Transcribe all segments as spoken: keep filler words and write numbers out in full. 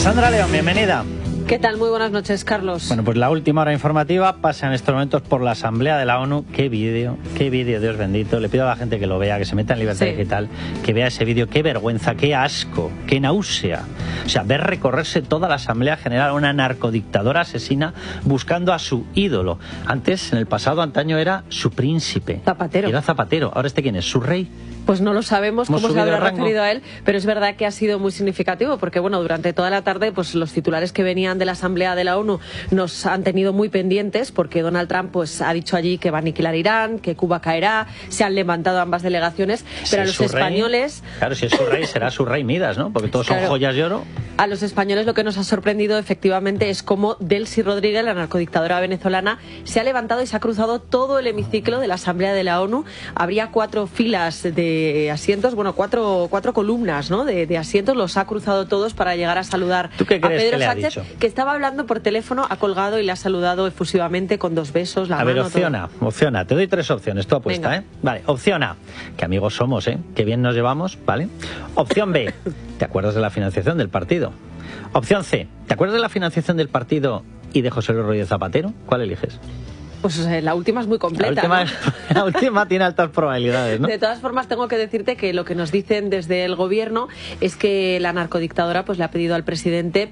Sandra León, bienvenida. ¿Qué tal? Muy buenas noches, Carlos. Bueno, pues la última hora informativa pasa en estos momentos por la Asamblea de la ONU. Qué vídeo, qué vídeo, Dios bendito. Le pido a la gente que lo vea, que se meta en Libertad sí. Digital, que vea ese vídeo. Qué vergüenza, qué asco, qué náusea. O sea, ver recorrerse toda la Asamblea General una narcodictadora asesina buscando a su ídolo. Antes, en el pasado, antaño era su príncipe. Zapatero. Era Zapatero. ¿Ahora este quién es? ¿Su rey? Pues no lo sabemos cómo se habrá referido a él, pero es verdad que ha sido muy significativo, porque bueno, durante toda la tarde pues los titulares que venían de la Asamblea de la ONU nos han tenido muy pendientes, porque Donald Trump pues ha dicho allí que va a aniquilar Irán, que Cuba caerá, se han levantado ambas delegaciones, si pero a los españoles... Rey, claro, si es su rey, será su rey Midas, ¿no? Porque todos claro, son joyas de oro. A los españoles lo que nos ha sorprendido efectivamente es cómo Delcy Rodríguez, la narcodictadora venezolana, se ha levantado y se ha cruzado todo el hemiciclo de la Asamblea de la ONU. Habría cuatro filas de asientos, bueno, cuatro, cuatro columnas, ¿no? de, de asientos, los ha cruzado todos para llegar a saludar ¿Tú qué crees a Pedro que le ha Sánchez, dicho? Que estaba hablando por teléfono, ha colgado y le ha saludado efusivamente con dos besos, la a mano... ver, opción A, opción A, te doy tres opciones, tú apuesta, Venga. ¿eh? Vale, opción A, que amigos somos, ¿eh? Que bien nos llevamos, ¿vale? Opción B, ¿te acuerdas de la financiación del partido? Opción C, ¿te acuerdas de la financiación del partido y de José Luis Rodríguez Zapatero? ¿Cuál eliges? Pues eh, la última es muy completa. La última, ¿no? la última tiene altas probabilidades, ¿no? De todas formas, tengo que decirte que lo que nos dicen desde el gobierno es que la narcodictadora pues le ha pedido al presidente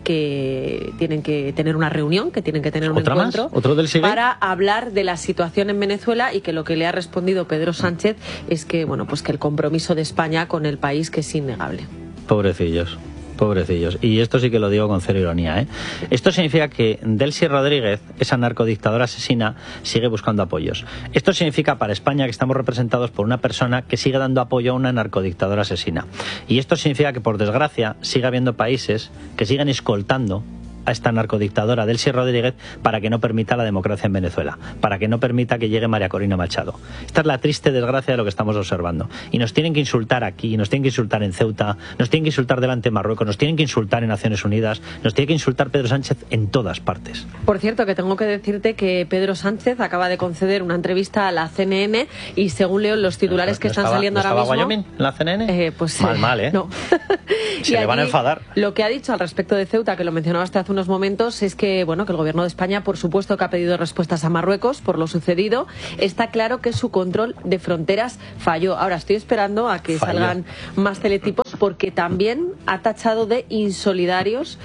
que tienen que tener una reunión, que tienen que tener un ¿Otra encuentro más? ¿Otro del Sigue? Para hablar de la situación en Venezuela, y que lo que le ha respondido Pedro Sánchez es que bueno, pues que el compromiso de España con el país que es innegable. Pobrecillos. Pobrecillos. Y esto sí que lo digo con cero ironía, ¿eh? Esto significa que Delcy Rodríguez, esa narcodictadora asesina, sigue buscando apoyos. Esto significa para España que estamos representados por una persona que sigue dando apoyo a una narcodictadora asesina. Y esto significa que, por desgracia, sigue habiendo países que siguen escoltando a esta narcodictadora Delcy Rodríguez para que no permita la democracia en Venezuela, para que no permita que llegue María Corina Machado. Esta es la triste desgracia de lo que estamos observando. Y nos tienen que insultar aquí, nos tienen que insultar en Ceuta, nos tienen que insultar delante de Marruecos, nos tienen que insultar en Naciones Unidas, nos tiene que insultar Pedro Sánchez en todas partes. Por cierto, que tengo que decirte que Pedro Sánchez acaba de conceder una entrevista a la C N N y según leo los titulares ¿No, que no están estaba, saliendo ¿no ahora mismo... Wyoming en la C N N? Eh, pues, mal, eh, mal, ¿eh? No. Se le van a enfadar. Lo que ha dicho al respecto de Ceuta, que lo mencionaba hasta hace unos momentos, es que, bueno, que el gobierno de España, por supuesto, que ha pedido respuestas a Marruecos por lo sucedido. Está claro que su control de fronteras falló. Ahora estoy esperando a que Falló. salgan más teletipos, porque también ha tachado de insolidarios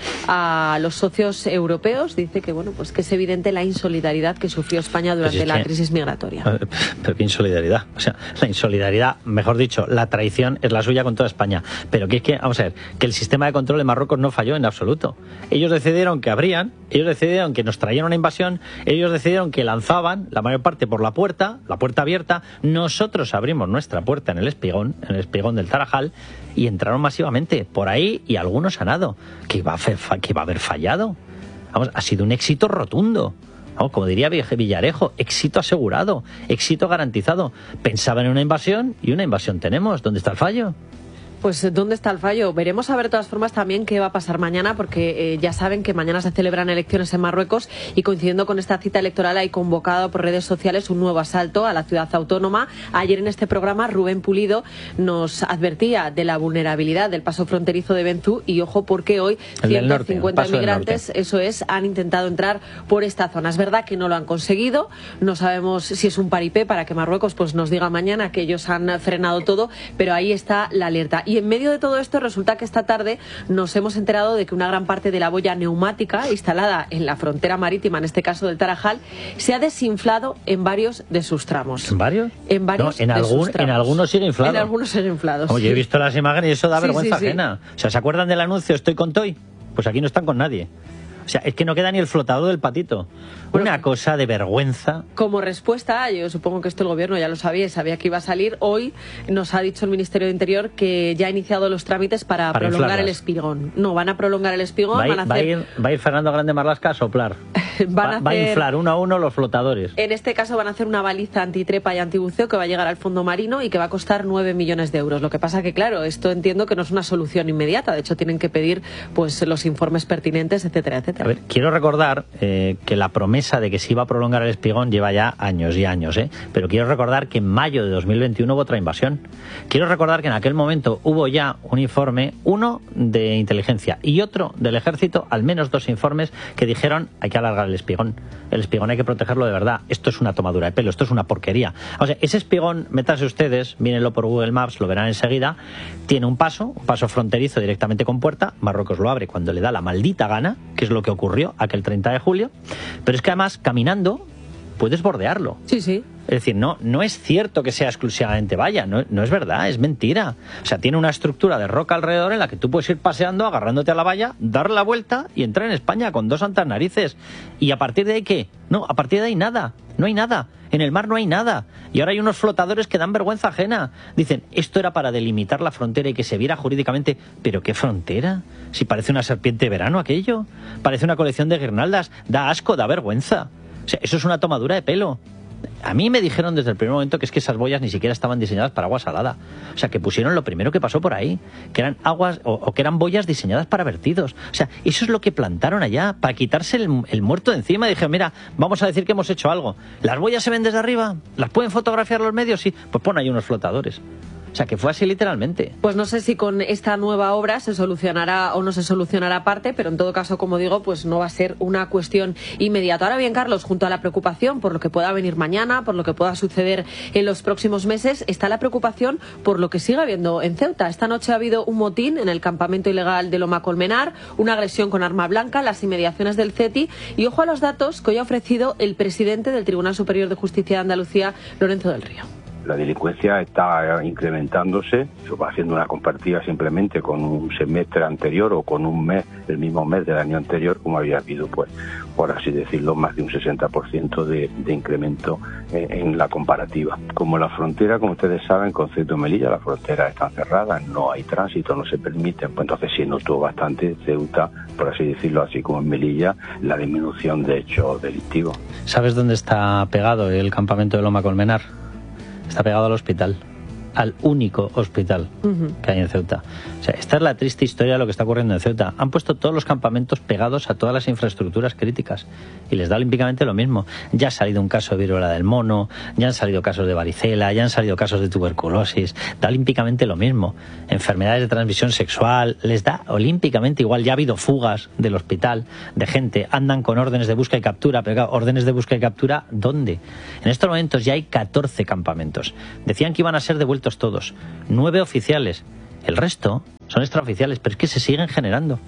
a los socios europeos. Dice que, bueno, pues que es evidente la insolidaridad que sufrió España durante Pues es la que, crisis migratoria. Pero qué insolidaridad. O sea, la insolidaridad, mejor dicho, la traición es la suya con toda España. Pero que es que, vamos a ver, que el sistema de control de Marruecos no falló en absoluto. Ellos decidieron que abrían, ellos decidieron que nos traían una invasión, ellos decidieron que lanzaban la mayor parte por la puerta, la puerta abierta. Nosotros abrimos nuestra puerta en el espigón, en el espigón del Tarajal, y entraron masivamente por ahí, y algunos han dado. Que iba a, que iba a haber fallado. Vamos, ha sido un éxito rotundo. ¿No? Como diría Villarejo, éxito asegurado, éxito garantizado. Pensaban en una invasión y una invasión tenemos. ¿Dónde está el fallo? Pues ¿dónde está el fallo? Veremos a ver de todas formas también qué va a pasar mañana, porque eh, ya saben que mañana se celebran elecciones en Marruecos y coincidiendo con esta cita electoral hay convocado por redes sociales un nuevo asalto a la ciudad autónoma. Ayer en este programa Rubén Pulido nos advertía de la vulnerabilidad del paso fronterizo de Benzú y ojo porque hoy ciento cincuenta inmigrantes, eso es, han intentado entrar por esta zona. Es verdad que no lo han conseguido, no sabemos si es un paripé para que Marruecos pues nos diga mañana que ellos han frenado todo, pero ahí está la alerta. Y en medio de todo esto resulta que esta tarde nos hemos enterado de que una gran parte de la boya neumática instalada en la frontera marítima, en este caso del Tarajal, se ha desinflado en varios de sus tramos. ¿En varios? En varios no, en de algún, sus tramos. En algunos sigue inflado. En algunos sigue inflado. Oye, sí. he visto las imágenes y eso da sí, vergüenza sí, sí. ajena. O sea, ¿se acuerdan del anuncio Estoy con Toy? Pues aquí no están con nadie. O sea, es que no queda ni el flotador del patito. Bueno, una cosa de vergüenza. Como respuesta, yo supongo que esto el gobierno ya lo sabía, sabía que iba a salir. Hoy nos ha dicho el Ministerio de Interior que ya ha iniciado los trámites para, para prolongar inflarlas. el espigón. No, van a prolongar el espigón. Va a ir, van a hacer... va a ir, va a ir Fernando Grande Marlaska a soplar. van va, a hacer, va a inflar uno a uno los flotadores. En este caso van a hacer una baliza antitrepa y antibuceo que va a llegar al fondo marino y que va a costar nueve millones de euros. Lo que pasa que, claro, esto entiendo que no es una solución inmediata. De hecho, tienen que pedir pues los informes pertinentes, etcétera, etcétera. A ver, quiero recordar eh, que la promesa de que se iba a prolongar el Espigón lleva ya años y años, ¿eh? Pero quiero recordar que en mayo de dos mil veintiuno hubo otra invasión. Quiero recordar que en aquel momento hubo ya un informe, uno de inteligencia y otro del ejército, al menos dos informes que dijeron hay que alargar el Espigón. El Espigón hay que protegerlo de verdad. Esto es una tomadura de pelo, esto es una porquería. O sea, ese Espigón, métanse ustedes, mírenlo por Google Maps, lo verán enseguida, tiene un paso, un paso fronterizo directamente con puerta. Marruecos lo abre cuando le da la maldita gana, que es lo que ocurrió aquel treinta de julio, pero es que además caminando puedes bordearlo. Sí, sí. Es decir, no, no es cierto que sea exclusivamente valla, no, no es verdad, es mentira. O sea, tiene una estructura de roca alrededor en la que tú puedes ir paseando, agarrándote a la valla, dar la vuelta y entrar en España con dos santas narices. ¿Y a partir de ahí qué? No, a partir de ahí nada, no hay nada. En el mar no hay nada. Y ahora hay unos flotadores que dan vergüenza ajena. Dicen, esto era para delimitar la frontera y que se viera jurídicamente. ¿Pero qué frontera? Si parece una serpiente de verano aquello. Parece una colección de guirnaldas. Da asco, da vergüenza. O sea, eso es una tomadura de pelo. A mí me dijeron desde el primer momento que es que esas boyas ni siquiera estaban diseñadas para agua salada. O sea, que pusieron lo primero que pasó por ahí, que eran aguas o, o que eran boyas diseñadas para vertidos. O sea, eso es lo que plantaron allá, para quitarse el, el muerto de encima. Y dije, mira, vamos a decir que hemos hecho algo. ¿Las boyas se ven desde arriba? ¿Las pueden fotografiar los medios? Sí, pues pon ahí unos flotadores. O sea, que fue así literalmente. Pues no sé si con esta nueva obra se solucionará o no se solucionará aparte, pero en todo caso, como digo, pues no va a ser una cuestión inmediata. Ahora bien, Carlos, junto a la preocupación por lo que pueda venir mañana, por lo que pueda suceder en los próximos meses, está la preocupación por lo que sigue habiendo en Ceuta. Esta noche ha habido un motín en el campamento ilegal de Loma Colmenar, una agresión con arma blanca, las inmediaciones del CETI, y ojo a los datos que hoy ha ofrecido el presidente del Tribunal Superior de Justicia de Andalucía, Lorenzo del Río. La delincuencia está incrementándose, se va haciendo una comparativa simplemente con un semestre anterior o con un mes, el mismo mes del año anterior, como había habido, pues, por así decirlo, más de un sesenta por ciento de, de incremento en, en la comparativa. Como la frontera, como ustedes saben, con Ceuta y Melilla, la frontera está cerrada, no hay tránsito, no se permite, pues entonces se notó bastante Ceuta, por así decirlo, así como en Melilla, la disminución de hechos delictivos. ¿Sabes dónde está pegado el campamento de Loma Colmenar? Está pegado al hospital, al único hospital uh-huh. que hay en Ceuta. O sea, esta es la triste historia de lo que está ocurriendo en Ceuta. Han puesto todos los campamentos pegados a todas las infraestructuras críticas y les da olímpicamente lo mismo. Ya ha salido un caso de viruela del mono, ya han salido casos de varicela, ya han salido casos de tuberculosis. Da olímpicamente lo mismo. Enfermedades de transmisión sexual, les da olímpicamente igual. Ya ha habido fugas del hospital de gente, andan con órdenes de busca y captura, pero claro, órdenes de busca y captura, ¿dónde? En estos momentos ya hay catorce campamentos. Decían que iban a ser devueltos todos, nueve oficiales, el resto son extraoficiales, pero es que se siguen generando.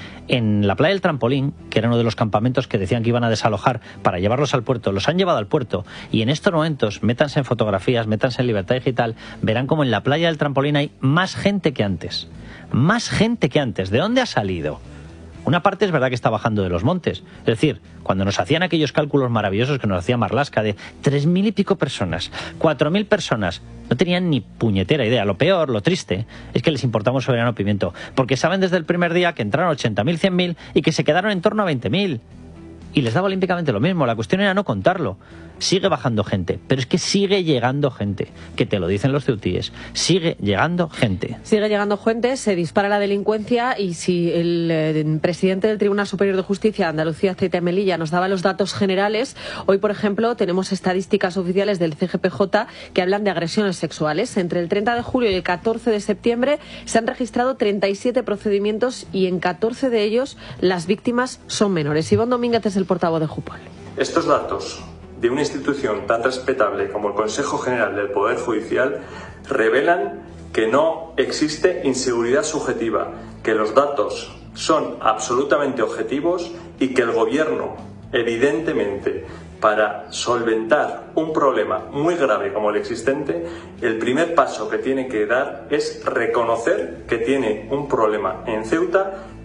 En la playa del Trampolín, que era uno de los campamentos que decían que iban a desalojar para llevarlos al puerto, los han llevado al puerto y en estos momentos, métanse en fotografías, métanse en Libertad Digital, verán como en la playa del Trampolín hay más gente que antes, más gente que antes. ¿De dónde ha salido? Una parte es verdad que está bajando de los montes. Es decir, cuando nos hacían aquellos cálculos maravillosos que nos hacía Marlaska de tres mil y pico personas, cuatro mil personas, no tenían ni puñetera idea. Lo peor, lo triste, es que les importamos soberano pimiento. Porque saben desde el primer día que entraron ochenta mil, cien mil y que se quedaron en torno a veinte mil. Y les daba olímpicamente lo mismo. La cuestión era no contarlo. Sigue bajando gente, pero es que sigue llegando gente, que te lo dicen los ceutíes, sigue llegando gente. Sigue llegando gente, se dispara la delincuencia y si el, el presidente del Tribunal Superior de Justicia de Andalucía, Ceuta y Melilla, nos daba los datos generales, hoy, por ejemplo, tenemos estadísticas oficiales del C G P J que hablan de agresiones sexuales. Entre el treinta de julio y el catorce de septiembre se han registrado treinta y siete procedimientos y en catorce de ellos las víctimas son menores. Iván Domínguez es el portavoz de Jupol. Estos datos de una institución tan respetable como el Consejo General del Poder Judicial revelan que no existe inseguridad subjetiva, que los datos son absolutamente objetivos y que el Gobierno, evidentemente, para solventar un problema muy grave como el existente, el primer paso que tiene que dar es reconocer que tiene un problema en Ceuta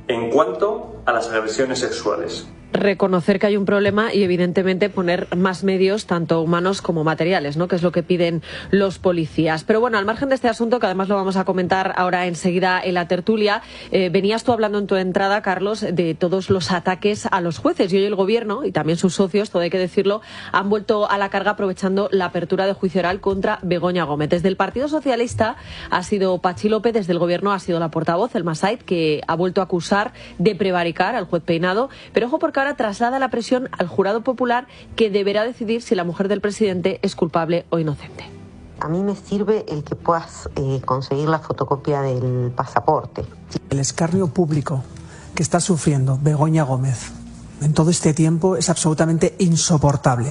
en cuanto a las agresiones sexuales. Reconocer que hay un problema y evidentemente poner más medios, tanto humanos como materiales, ¿no?, que es lo que piden los policías. Pero bueno, al margen de este asunto, que además lo vamos a comentar ahora enseguida en la tertulia, eh, venías tú hablando en tu entrada, Carlos, de todos los ataques a los jueces, y hoy el gobierno y también sus socios, todo hay que decirlo, han vuelto a la carga aprovechando la apertura de juicio oral contra Begoña Gómez. Desde el Partido Socialista ha sido Patxi López, desde el gobierno ha sido la portavoz, el Masait, que ha vuelto a acusar de prevaricar al juez Peinado, pero ojo, porque ahora traslada la presión al jurado popular, que deberá decidir si la mujer del presidente es culpable o inocente. A mí me sirve el que puedas eh, conseguir la fotocopia del pasaporte. El escarnio público que está sufriendo Begoña Gómez en todo este tiempo es absolutamente insoportable.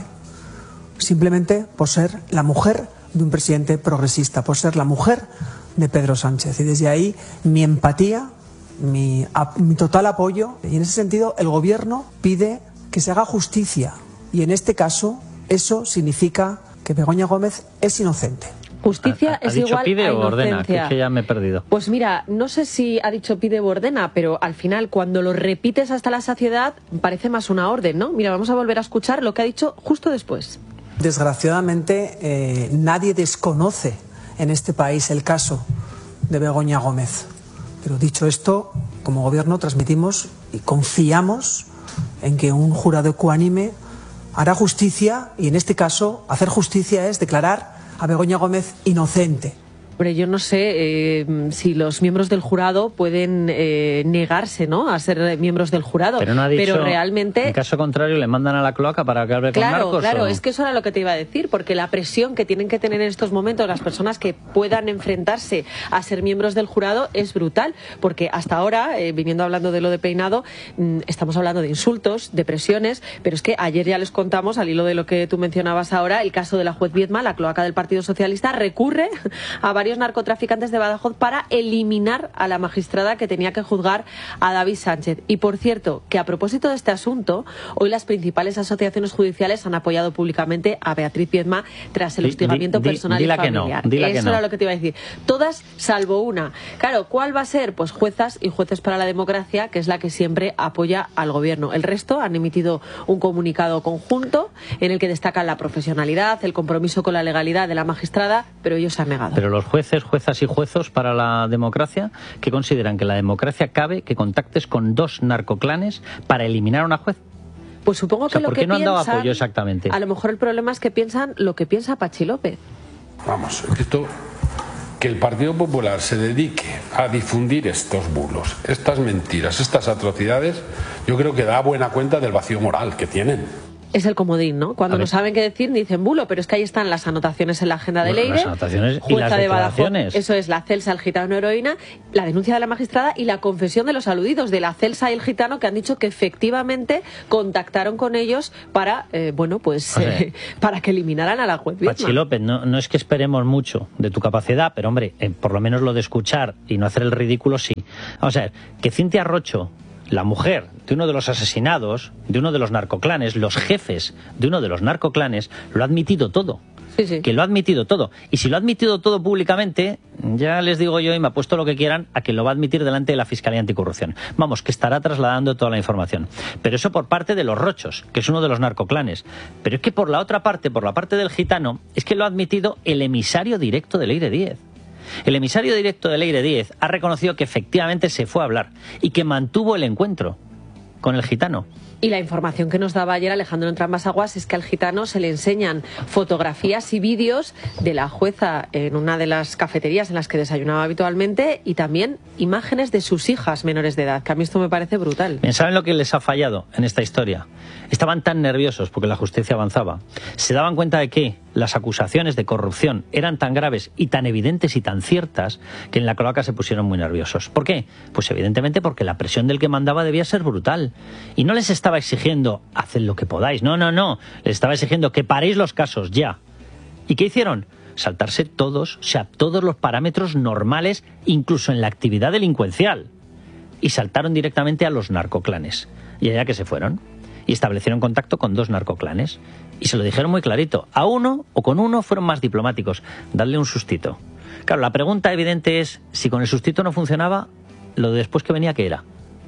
Simplemente por ser la mujer de un presidente progresista, por ser la mujer de Pedro Sánchez. Y desde ahí mi empatía, Mi, a, mi total apoyo, y en ese sentido el gobierno pide que se haga justicia, y en este caso eso significa que Begoña Gómez es inocente. Justicia ¿Ha, ha es dicho igual pide a o ordena? inocencia. Que es que ya me he perdido. Pues mira, no sé si ha dicho pide o ordena, pero al final cuando lo repites hasta la saciedad parece más una orden, ¿no? Mira, vamos a volver a escuchar lo que ha dicho justo después. Desgraciadamente eh, nadie desconoce en este país el caso de Begoña Gómez. Pero dicho esto, como gobierno transmitimos y confiamos en que un jurado ecuánime hará justicia, y en este caso hacer justicia es declarar a Begoña Gómez inocente. Hombre, yo no sé eh, si los miembros del jurado pueden eh, negarse, ¿no?, a ser miembros del jurado. Pero no ha dicho, pero realmente, en caso contrario, le mandan a la cloaca para que hable con claro, narcos. Claro, ¿o? es que eso era lo que te iba a decir, porque la presión que tienen que tener en estos momentos las personas que puedan enfrentarse a ser miembros del jurado es brutal, porque hasta ahora, eh, viniendo hablando de lo de Peinado, mmm, estamos hablando de insultos, de presiones, pero es que ayer ya les contamos, al hilo de lo que tú mencionabas ahora, el caso de la juez Viedma, la cloaca del Partido Socialista, recurre a varios narcotraficantes de Badajoz para eliminar a la magistrada que tenía que juzgar a David Sánchez. Y por cierto, que a propósito de este asunto, hoy las principales asociaciones judiciales han apoyado públicamente a Beatriz Viedma tras el hostigamiento di, di, personal di, y familiar. Que no, Eso que no. era lo que te iba a decir. Todas salvo una. Claro, ¿cuál va a ser? Pues juezas y jueces para la democracia, que es la que siempre apoya al gobierno. El resto han emitido un comunicado conjunto en el que destacan la profesionalidad, el compromiso con la legalidad de la magistrada, pero ellos se han negado. Pero los jueces, juezas y juezos para la democracia, que consideran que la democracia cabe que contactes con dos narcoclanes para eliminar a una juez. Pues supongo O sea, que lo ¿por qué que no han dado piensan, apoyo exactamente? A lo mejor el problema es que piensan lo que piensa Patxi López. Vamos, esto, que el Partido Popular se dedique a difundir estos bulos, estas mentiras, estas atrocidades, yo creo que da buena cuenta del vacío moral que tienen. Es el comodín, ¿no? Cuando no saben qué decir, dicen bulo, pero es que ahí están las anotaciones en la agenda de bueno, Leire, las anotaciones y las de declaraciones. Badajoz, eso es la Celsa, el gitano heroína, la denuncia de la magistrada y la confesión de los aludidos de la Celsa y el gitano, que han dicho que efectivamente contactaron con ellos para, eh, bueno, pues, o sea, eh, para que eliminaran a la juez Viedma. Patxi López, no, no es que esperemos mucho de tu capacidad, pero hombre, eh, por lo menos lo de escuchar y no hacer el ridículo, sí. Vamos a ver, que Cintia Rocho, la mujer de uno de los asesinados, de uno de los narcoclanes, los jefes de uno de los narcoclanes, lo ha admitido todo. Sí, sí. Que lo ha admitido todo. Y si lo ha admitido todo públicamente, ya les digo yo, y me apuesto lo que quieran, a que lo va a admitir delante de la Fiscalía Anticorrupción. Vamos, que estará trasladando toda la información. Pero eso por parte de los Rochos, que es uno de los narcoclanes. Pero es que por la otra parte, por la parte del gitano, es que lo ha admitido el emisario directo de Leire Díez. El emisario directo de Leire Díez ha reconocido que efectivamente se fue a hablar y que mantuvo el encuentro con el gitano. Y la información que nos daba ayer Alejandro Entrambas-Aguas es que al gitano se le enseñan fotografías y vídeos de la jueza en una de las cafeterías en las que desayunaba habitualmente, y también imágenes de sus hijas menores de edad, que a mí esto me parece brutal. Bien, ¿saben lo que les ha fallado en esta historia? Estaban tan nerviosos porque la justicia avanzaba. Se daban cuenta de que las acusaciones de corrupción eran tan graves y tan evidentes y tan ciertas que en la cloaca se pusieron muy nerviosos. ¿Por qué? Pues evidentemente porque la presión del que mandaba debía ser brutal. Y no les estaba exigiendo, haced lo que podáis. No, no, no. Les estaba exigiendo que paréis los casos ya. ¿Y qué hicieron? Saltarse todos, o sea, todos los parámetros normales, incluso en la actividad delincuencial. Y saltaron directamente a los narcoclanes. Y allá que se fueron. Y establecieron contacto con dos narcoclanes. Y se lo dijeron muy clarito. A uno o con uno fueron más diplomáticos. Dadle un sustito. Claro, la pregunta evidente es, si con el sustito no funcionaba, lo de después que venía, ¿qué era?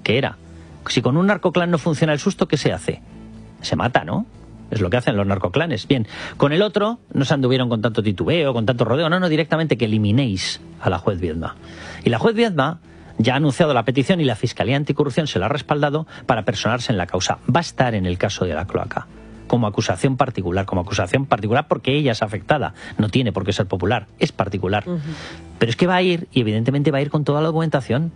¿qué era? Si con un narcoclan no funciona el susto, ¿qué se hace? Se mata, ¿no? Es lo que hacen los narcoclanes. Bien, con el otro no se anduvieron con tanto titubeo, con tanto rodeo, no, no, directamente que eliminéis a la juez Viedma. Y la juez Viedma ya ha anunciado la petición y la Fiscalía Anticorrupción se la ha respaldado para personarse en la causa. Va a estar en el caso de la cloaca, como acusación particular, como acusación particular porque ella es afectada, no tiene por qué ser popular, es particular. Uh-huh. Pero es que va a ir, y evidentemente va a ir con toda la documentación.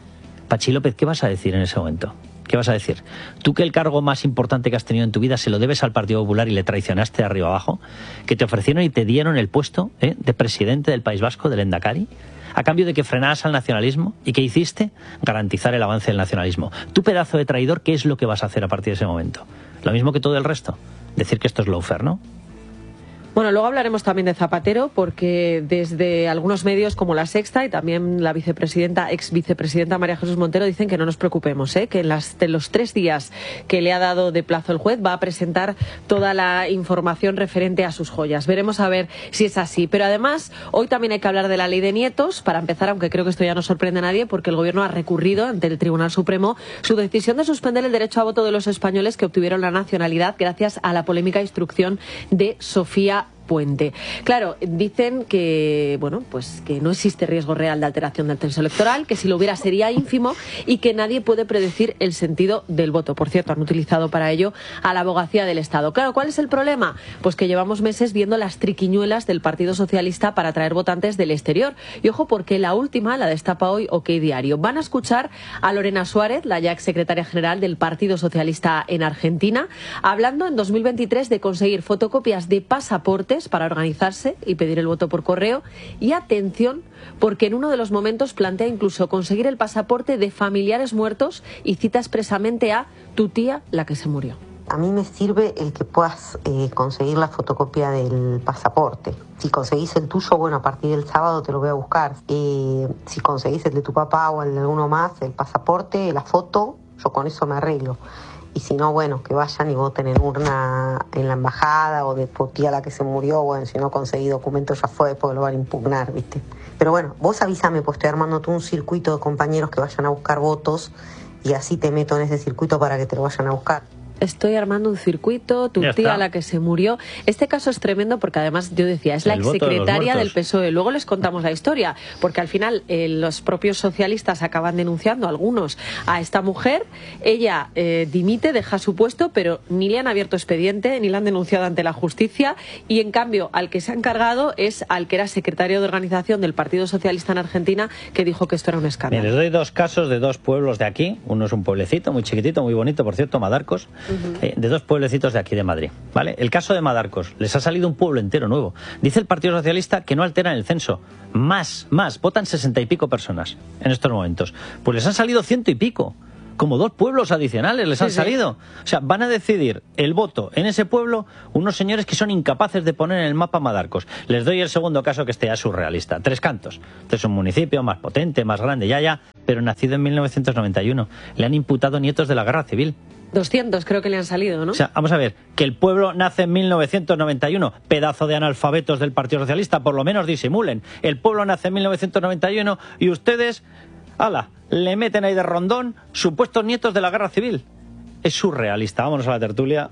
Pachi López, ¿qué vas a decir en ese momento? ¿Qué vas a decir? ¿Tú que el cargo más importante que has tenido en tu vida se lo debes al Partido Popular y le traicionaste de arriba abajo? ¿Que te ofrecieron y te dieron el puesto ¿eh? de presidente del País Vasco, del Endacari? ¿A cambio de que frenaras al nacionalismo? ¿Y qué hiciste? Garantizar el avance del nacionalismo. Tú, pedazo de traidor, ¿qué es lo que vas a hacer a partir de ese momento? Lo mismo que todo el resto. Decir que esto es lawfare, ¿no? Bueno, luego hablaremos también de Zapatero, porque desde algunos medios como La Sexta y también la vicepresidenta, ex vicepresidenta María Jesús Montero dicen que no nos preocupemos, ¿eh? que en las, de los tres días que le ha dado de plazo el juez va a presentar toda la información referente a sus joyas. Veremos a ver si es así. Pero además, hoy también hay que hablar de la ley de nietos, para empezar, aunque creo que esto ya no sorprende a nadie, porque el Gobierno ha recurrido ante el Tribunal Supremo su decisión de suspender el derecho a voto de los españoles que obtuvieron la nacionalidad gracias a la polémica instrucción de Sofía Puente. Claro, dicen que bueno, pues que no existe riesgo real de alteración del censo electoral, que si lo hubiera sería ínfimo y que nadie puede predecir el sentido del voto. Por cierto, han utilizado para ello a la Abogacía del Estado. Claro, ¿cuál es el problema? Pues que llevamos meses viendo las triquiñuelas del Partido Socialista para atraer votantes del exterior. Y ojo, porque la última la destapa hoy OK Diario. Van a escuchar a Lorena Suárez, la ya exsecretaria general del Partido Socialista en Argentina, hablando en dos mil veintitrés de conseguir fotocopias de pasaportes para organizarse y pedir el voto por correo. Y atención, porque en uno de los momentos plantea incluso conseguir el pasaporte de familiares muertos y cita expresamente a tu tía, la que se murió. A mí me sirve el que puedas eh, conseguir la fotocopia del pasaporte. Si conseguís el tuyo, bueno, a partir del sábado te lo voy a buscar. Eh, si conseguís el de tu papá o el de alguno más, el pasaporte, la foto, yo con eso me arreglo. Y si no, bueno, que vayan y voten en urna en la embajada o de tu tía la que se murió. Bueno, si no conseguí documentos ya fue, porque lo van a impugnar, ¿viste? Pero bueno, vos avísame, pues estoy armando todo un circuito de compañeros que vayan a buscar votos y así te meto en ese circuito para que te lo vayan a buscar. Estoy armando un circuito, tu ya tía está. La que se murió. Este caso es tremendo porque además yo decía, es la exsecretaria del P S O E. Luego les contamos la historia, porque al final eh, los propios socialistas acaban denunciando, algunos, a esta mujer. Ella eh, dimite, deja su puesto, pero ni le han abierto expediente, ni la han denunciado ante la justicia. Y en cambio, al que se ha encargado es al que era secretario de organización del Partido Socialista en Argentina, que dijo que esto era un escándalo. Mira, les doy dos casos de dos pueblos de aquí. Uno es un pueblecito muy chiquitito, muy bonito, por cierto, Madarcos. Eh, de dos pueblecitos de aquí de Madrid, ¿vale? El caso de Madarcos, les ha salido un pueblo entero nuevo. Dice el Partido Socialista que no alteran el censo. Más, más, votan sesenta y pico personas en estos momentos. Pues les han salido ciento y pico. Como dos pueblos adicionales les han sí, salido. Sí. O sea, van a decidir el voto en ese pueblo unos señores que son incapaces de poner en el mapa Madarcos. Les doy el segundo caso, que este ya es surrealista. Tres Cantos. Este es un municipio más potente, más grande, ya, ya, pero nacido en mil novecientos noventa y uno. Le han imputado nietos de la Guerra Civil. doscientos creo que le han salido, ¿no? O sea, vamos a ver, que el pueblo nace en mil novecientos noventa y uno, pedazo de analfabetos del Partido Socialista, por lo menos disimulen. El pueblo nace en mil novecientos noventa y uno y ustedes, ala, le meten ahí de rondón supuestos nietos de la Guerra Civil. Es surrealista. Vámonos a la tertulia.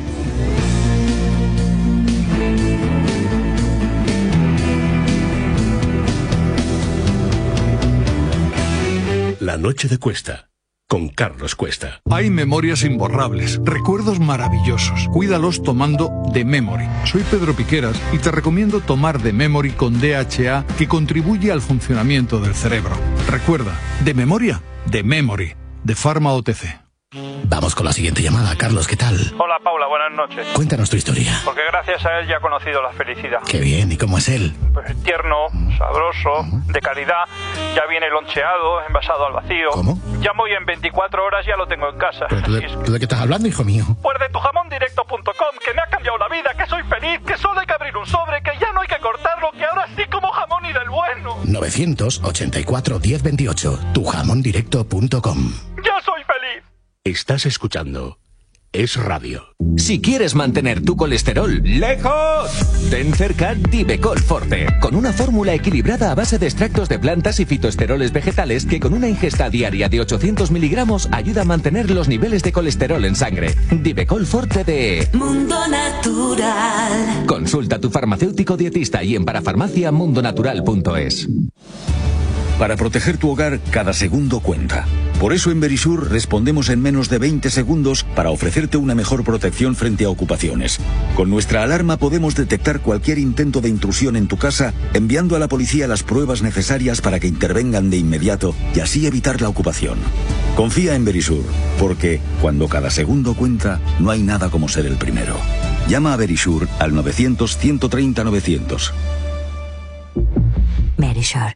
La noche de Cuesta, con Carlos Cuesta. Hay memorias imborrables, recuerdos maravillosos. Cuídalos tomando The Memory. Soy Pedro Piqueras y te recomiendo tomar The Memory con D H A, que contribuye al funcionamiento del cerebro. Recuerda, de memoria, The Memory, de Pharma O T C. Vamos con la siguiente llamada. Carlos, ¿qué tal? Hola, Paula, buenas noches. Cuéntanos tu historia. Porque gracias a él ya he conocido la felicidad. Qué bien, ¿y cómo es él? Pues tierno, sabroso, uh-huh. de calidad. Ya viene loncheado, envasado al vacío. ¿Cómo? Llamo y en veinticuatro horas ya lo tengo en casa. ¿Pero tú de, es... ¿tú de qué estás hablando, hijo mío? Pues de tu jamón directo punto com, que me ha cambiado la vida, que soy feliz, que solo hay que abrir un sobre, que ya no hay que cortarlo, que ahora sí como jamón y del bueno. novecientos ochenta y cuatro, diez veintiocho, tu jamón directo punto com. ¡Ya soy feliz! Estás escuchando es radio. Si quieres mantener tu colesterol lejos, ten cerca Divecol Forte, con una fórmula equilibrada a base de extractos de plantas y fitoesteroles vegetales que con una ingesta diaria de ochocientos miligramos ayuda a mantener los niveles de colesterol en sangre. Divecol Forte de Mundo Natural. Consulta a tu farmacéutico dietista y en parafarmacia mundonatural punto es. Para proteger tu hogar, cada segundo cuenta. Por eso en Verisur respondemos en menos de veinte segundos para ofrecerte una mejor protección frente a ocupaciones. Con nuestra alarma podemos detectar cualquier intento de intrusión en tu casa, enviando a la policía las pruebas necesarias para que intervengan de inmediato y así evitar la ocupación. Confía en Verisur, porque cuando cada segundo cuenta, no hay nada como ser el primero. Llama a Verisur al novecientos, ciento treinta, novecientos. Verisur.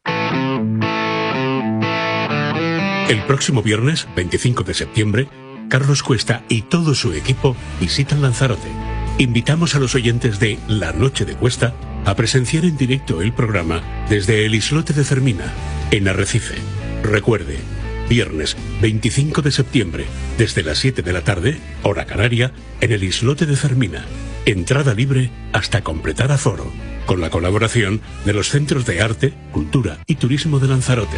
El próximo viernes, veinticinco de septiembre, Carlos Cuesta y todo su equipo visitan Lanzarote. Invitamos a los oyentes de La Noche de Cuesta a presenciar en directo el programa desde el islote de Fermina, en Arrecife. Recuerde, viernes veinticinco de septiembre, desde las siete de la tarde, hora canaria, en el islote de Fermina. Entrada libre hasta completar aforo, con la colaboración de los Centros de Arte, Cultura y Turismo de Lanzarote.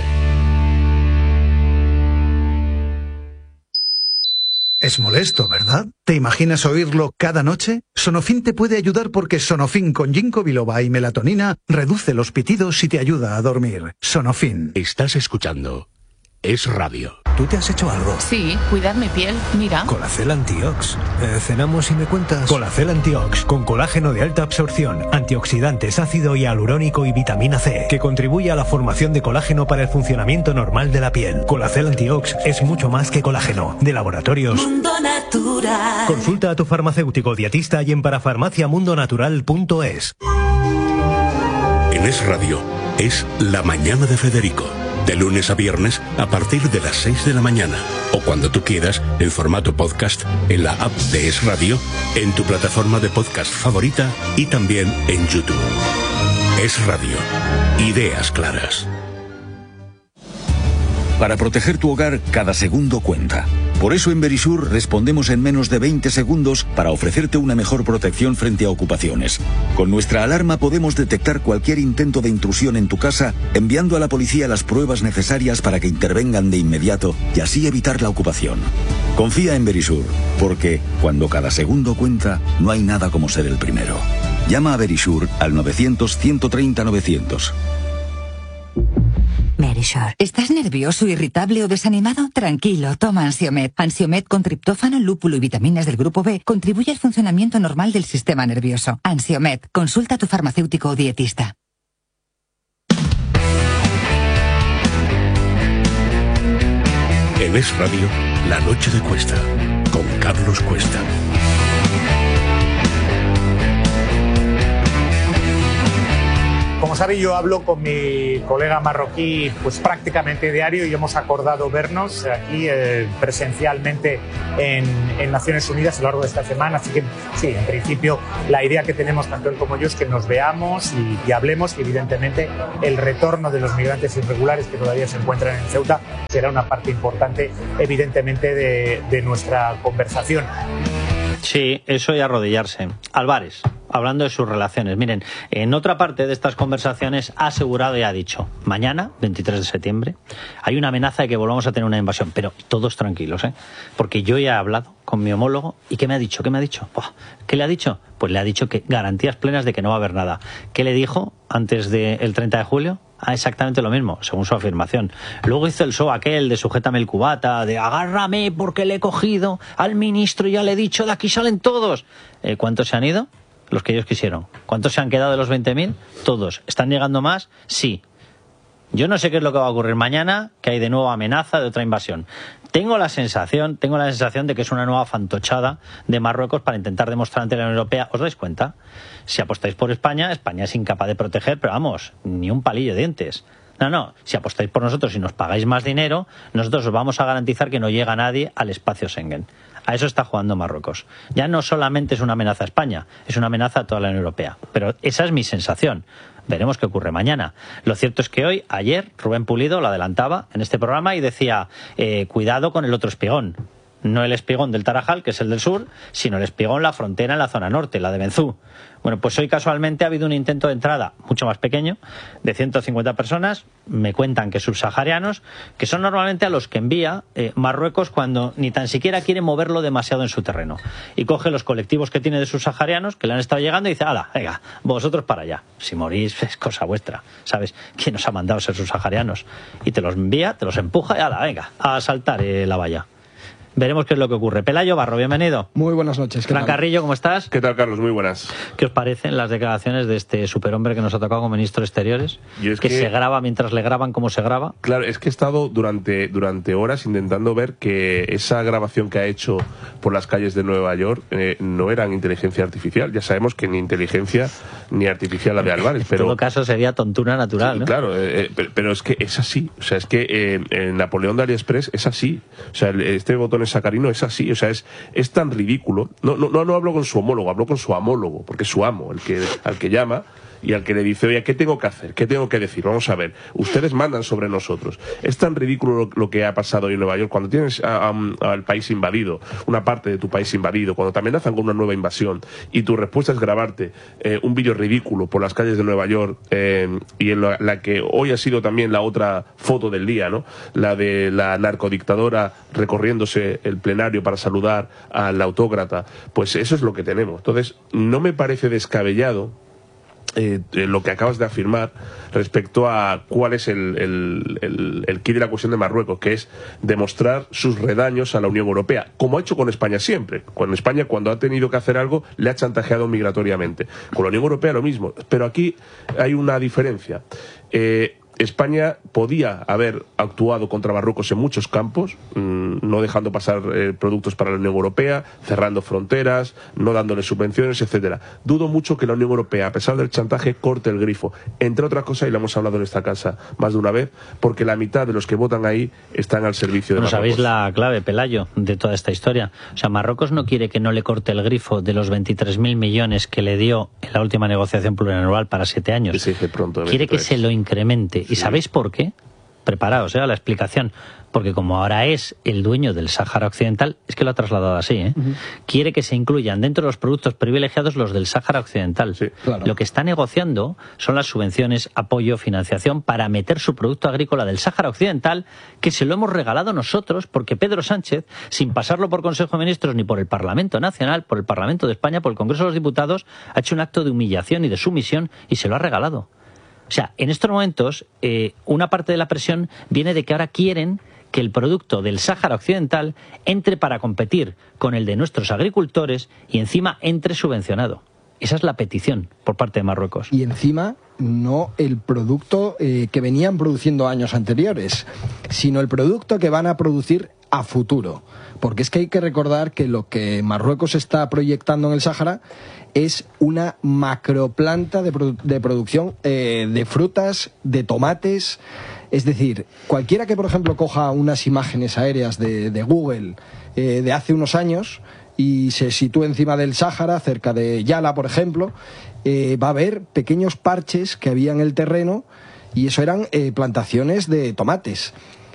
Es molesto, ¿verdad? ¿Te imaginas oírlo cada noche? Sonofin te puede ayudar porque Sonofin con ginkgo biloba y melatonina reduce los pitidos y te ayuda a dormir. Sonofin. Estás escuchando Es Radio. ¿Tú te has hecho algo? Sí, cuidar mi piel, mira. Colacel Antiox. Eh, cenamos y me cuentas. Colacel Antiox, con colágeno de alta absorción, antioxidantes, ácido hialurónico y vitamina C, que contribuye a la formación de colágeno para el funcionamiento normal de la piel. Colacel Antiox es mucho más que colágeno. De laboratorios Mundo Natural. Consulta a tu farmacéutico dietista y en parafarmacia mundonatural punto es. En Es Radio, es La Mañana de Federico. De lunes a viernes a partir de las seis de la mañana. O cuando tú quieras, en formato podcast, en la app de Es Radio, en tu plataforma de podcast favorita y también en YouTube. Es Radio. Ideas claras. Para proteger tu hogar, cada segundo cuenta. Por eso en Verisur respondemos en menos de veinte segundos para ofrecerte una mejor protección frente a ocupaciones. Con nuestra alarma podemos detectar cualquier intento de intrusión en tu casa, enviando a la policía las pruebas necesarias para que intervengan de inmediato y así evitar la ocupación. Confía en Verisur, porque cuando cada segundo cuenta, no hay nada como ser el primero. Llama a Verisur al novecientos, ciento treinta, novecientos. Verisur. ¿Estás nervioso, irritable o desanimado? Tranquilo, toma Ansiomed. Ansiomed con triptófano, lúpulo y vitaminas del grupo B contribuye al funcionamiento normal del sistema nervioso. Ansiomed. Consulta a tu farmacéutico o dietista. En Es Radio, La Noche de Cuesta, con Carlos Cuesta. Como sabe, yo hablo con mi colega marroquí pues prácticamente diario y hemos acordado vernos aquí eh, presencialmente en, en Naciones Unidas a lo largo de esta semana. Así que sí, en principio la idea que tenemos tanto él como yo es que nos veamos y, y hablemos, y evidentemente el retorno de los migrantes irregulares que todavía se encuentran en Ceuta será una parte importante evidentemente de, de nuestra conversación. Sí, eso y arrodillarse. Álvarez, hablando de sus relaciones. Miren, en otra parte de estas conversaciones ha asegurado y ha dicho, mañana, veintitrés de septiembre, hay una amenaza de que volvamos a tener una invasión. Pero todos tranquilos, ¿eh? Porque yo ya he hablado con mi homólogo y ¿qué me ha dicho? ¿Qué me ha dicho? Buah, ¿qué le ha dicho? Pues le ha dicho que garantías plenas de que no va a haber nada. ¿Qué le dijo antes del treinta de julio? Ah, exactamente lo mismo, según su afirmación. Luego hizo el show aquel de sujétame el cubata, de agárrame porque le he cogido al ministro y ya le he dicho, de aquí salen todos. Eh, ¿Cuántos se han ido? Los que ellos quisieron. ¿Cuántos se han quedado de los veinte mil? Todos. ¿Están llegando más? Sí. Yo no sé qué es lo que va a ocurrir mañana, que hay de nuevo amenaza de otra invasión. Tengo la sensación, tengo la sensación de que es una nueva fantochada de Marruecos para intentar demostrar ante la Unión Europea. ¿Os dais cuenta? Si apostáis por España, España es incapaz de proteger, pero vamos, ni un palillo de dientes. No, no, si apostáis por nosotros y nos pagáis más dinero, nosotros os vamos a garantizar que no llega nadie al espacio Schengen. A eso está jugando Marruecos. Ya no solamente es una amenaza a España, es una amenaza a toda la Unión Europea. Pero esa es mi sensación. Veremos qué ocurre mañana. Lo cierto es que hoy, ayer, Rubén Pulido lo adelantaba en este programa y decía, eh, cuidado con el otro espigón. No el espigón del Tarajal, que es el del sur, sino el espigón, la frontera en la zona norte, la de Benzú. Bueno, pues hoy casualmente ha habido un intento de entrada mucho más pequeño, de ciento cincuenta personas, me cuentan que subsaharianos, que son normalmente a los que envía eh, Marruecos cuando ni tan siquiera quiere moverlo demasiado en su terreno. Y coge los colectivos que tiene de subsaharianos, que le han estado llegando, y dice, hala, venga, vosotros para allá. Si morís es cosa vuestra, ¿sabes? ¿Quién os ha mandado a ser subsaharianos? Y te los envía, te los empuja y hala, venga, a saltar eh, la valla. Veremos qué es lo que ocurre. Pelayo Barro, bienvenido. Muy buenas noches. Fran Carrillo, ¿cómo estás? ¿Qué tal, Carlos? Muy buenas. ¿Qué os parecen las declaraciones de este superhombre que nos ha tocado como ministro de Exteriores? Y es que, que se graba mientras le graban cómo se graba. Claro, es que he estado durante, durante horas intentando ver que esa grabación que ha hecho por las calles de Nueva York eh, no era inteligencia artificial. Ya sabemos que ni inteligencia ni artificial la de Álvarez. Pero, en todo caso sería tontura natural, sí, ¿no? Claro, eh, pero, pero es que es así. O sea, es que eh, en Napoleón de AliExpress es así. O sea, este botón es sacarino es así. O sea, es, es tan ridículo. No, no, no hablo con su homólogo, hablo con su amólogo, porque es su amo, el que, al que llama y al que le dice, oye, ¿qué tengo que hacer? ¿Qué tengo que decir? Vamos a ver, ustedes mandan sobre nosotros. Es tan ridículo lo, lo que ha pasado hoy en Nueva York, cuando tienes a, a, al país invadido, una parte de tu país invadido, cuando te amenazan con una nueva invasión y tu respuesta es grabarte eh, un vídeo ridículo por las calles de Nueva York eh, y en la, la que hoy ha sido también la otra foto del día, ¿no? La de la narcodictadora recorriéndose el plenario para saludar al autócrata, pues eso es lo que tenemos. Entonces, no me parece descabellado Eh, eh, lo que acabas de afirmar respecto a cuál es el, el, el, el quid de la cuestión de Marruecos, que es demostrar sus redaños a la Unión Europea, como ha hecho con España siempre. Con España, cuando ha tenido que hacer algo, le ha chantajeado migratoriamente. Con la Unión Europea lo mismo, pero aquí hay una diferencia. Eh, España podía haber actuado contra Marruecos en muchos campos, mmm, no dejando pasar eh, productos para la Unión Europea, cerrando fronteras, no dándole subvenciones, etcétera. Dudo mucho que la Unión Europea, a pesar del chantaje, corte el grifo. Entre otras cosas, y lo hemos hablado en esta casa más de una vez, porque la mitad de los que votan ahí están al servicio de Bueno, Marruecos. sabéis la clave, Pelayo, de toda esta historia. O sea, Marruecos no quiere que no le corte el grifo de los veintitrés mil millones que le dio en la última negociación plurianual para siete años. Que se dice pronto, quiere que se lo incremente. ¿Y sabéis por qué? Preparaos, ¿eh? A la explicación. Porque como ahora es el dueño del Sáhara Occidental, es que lo ha trasladado así, ¿eh? Uh-huh. Quiere que se incluyan dentro de los productos privilegiados los del Sáhara Occidental. Sí, claro. Lo que está negociando son las subvenciones, apoyo, financiación para meter su producto agrícola del Sáhara Occidental, que se lo hemos regalado nosotros porque Pedro Sánchez, sin pasarlo por Consejo de Ministros ni por el Parlamento Nacional, por el Parlamento de España, por el Congreso de los Diputados, ha hecho un acto de humillación y de sumisión y se lo ha regalado. O sea, en estos momentos, eh, una parte de la presión viene de que ahora quieren que el producto del Sáhara Occidental entre para competir con el de nuestros agricultores y encima entre subvencionado. Esa es la petición por parte de Marruecos. Y encima no el producto eh, que venían produciendo años anteriores, sino el producto que van a producir a futuro. Porque es que hay que recordar que lo que Marruecos está proyectando en el Sáhara es una macroplanta de, produ- de producción eh, de frutas, de tomates. Es decir, cualquiera que, por ejemplo, coja unas imágenes aéreas de, de Google eh, de hace unos años y se sitúe encima del Sáhara, cerca de Yala, por ejemplo, eh, va a ver pequeños parches que había en el terreno y eso eran eh, plantaciones de tomates.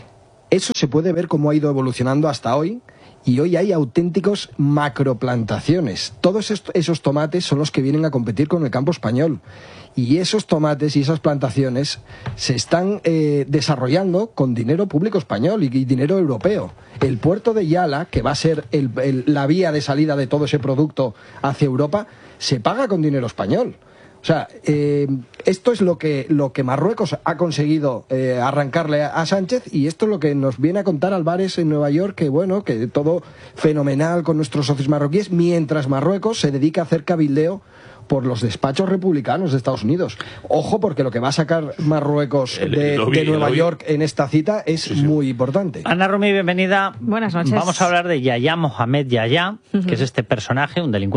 Eso se puede ver cómo ha ido evolucionando hasta hoy. Y hoy hay auténticos macroplantaciones. Todos esos tomates son los que vienen a competir con el campo español. Y esos tomates y esas plantaciones se están eh, desarrollando con dinero público español y, y dinero europeo. El puerto de Yala, que va a ser el, el, la vía de salida de todo ese producto hacia Europa, se paga con dinero español. O sea, eh, esto es lo que, lo que Marruecos ha conseguido eh, arrancarle a, a Sánchez, y esto es lo que nos viene a contar Álvarez en Nueva York, que bueno, que todo fenomenal con nuestros socios marroquíes, mientras Marruecos se dedica a hacer cabildeo por los despachos republicanos de Estados Unidos. Ojo, porque lo que va a sacar Marruecos de, el, el lobby, de Nueva York en esta cita es sí, sí. muy importante. Ana Rumi, bienvenida. Buenas noches. Vamos a hablar de Yahya Mohamed Yahya, uh-huh. que es este personaje, un delincuente,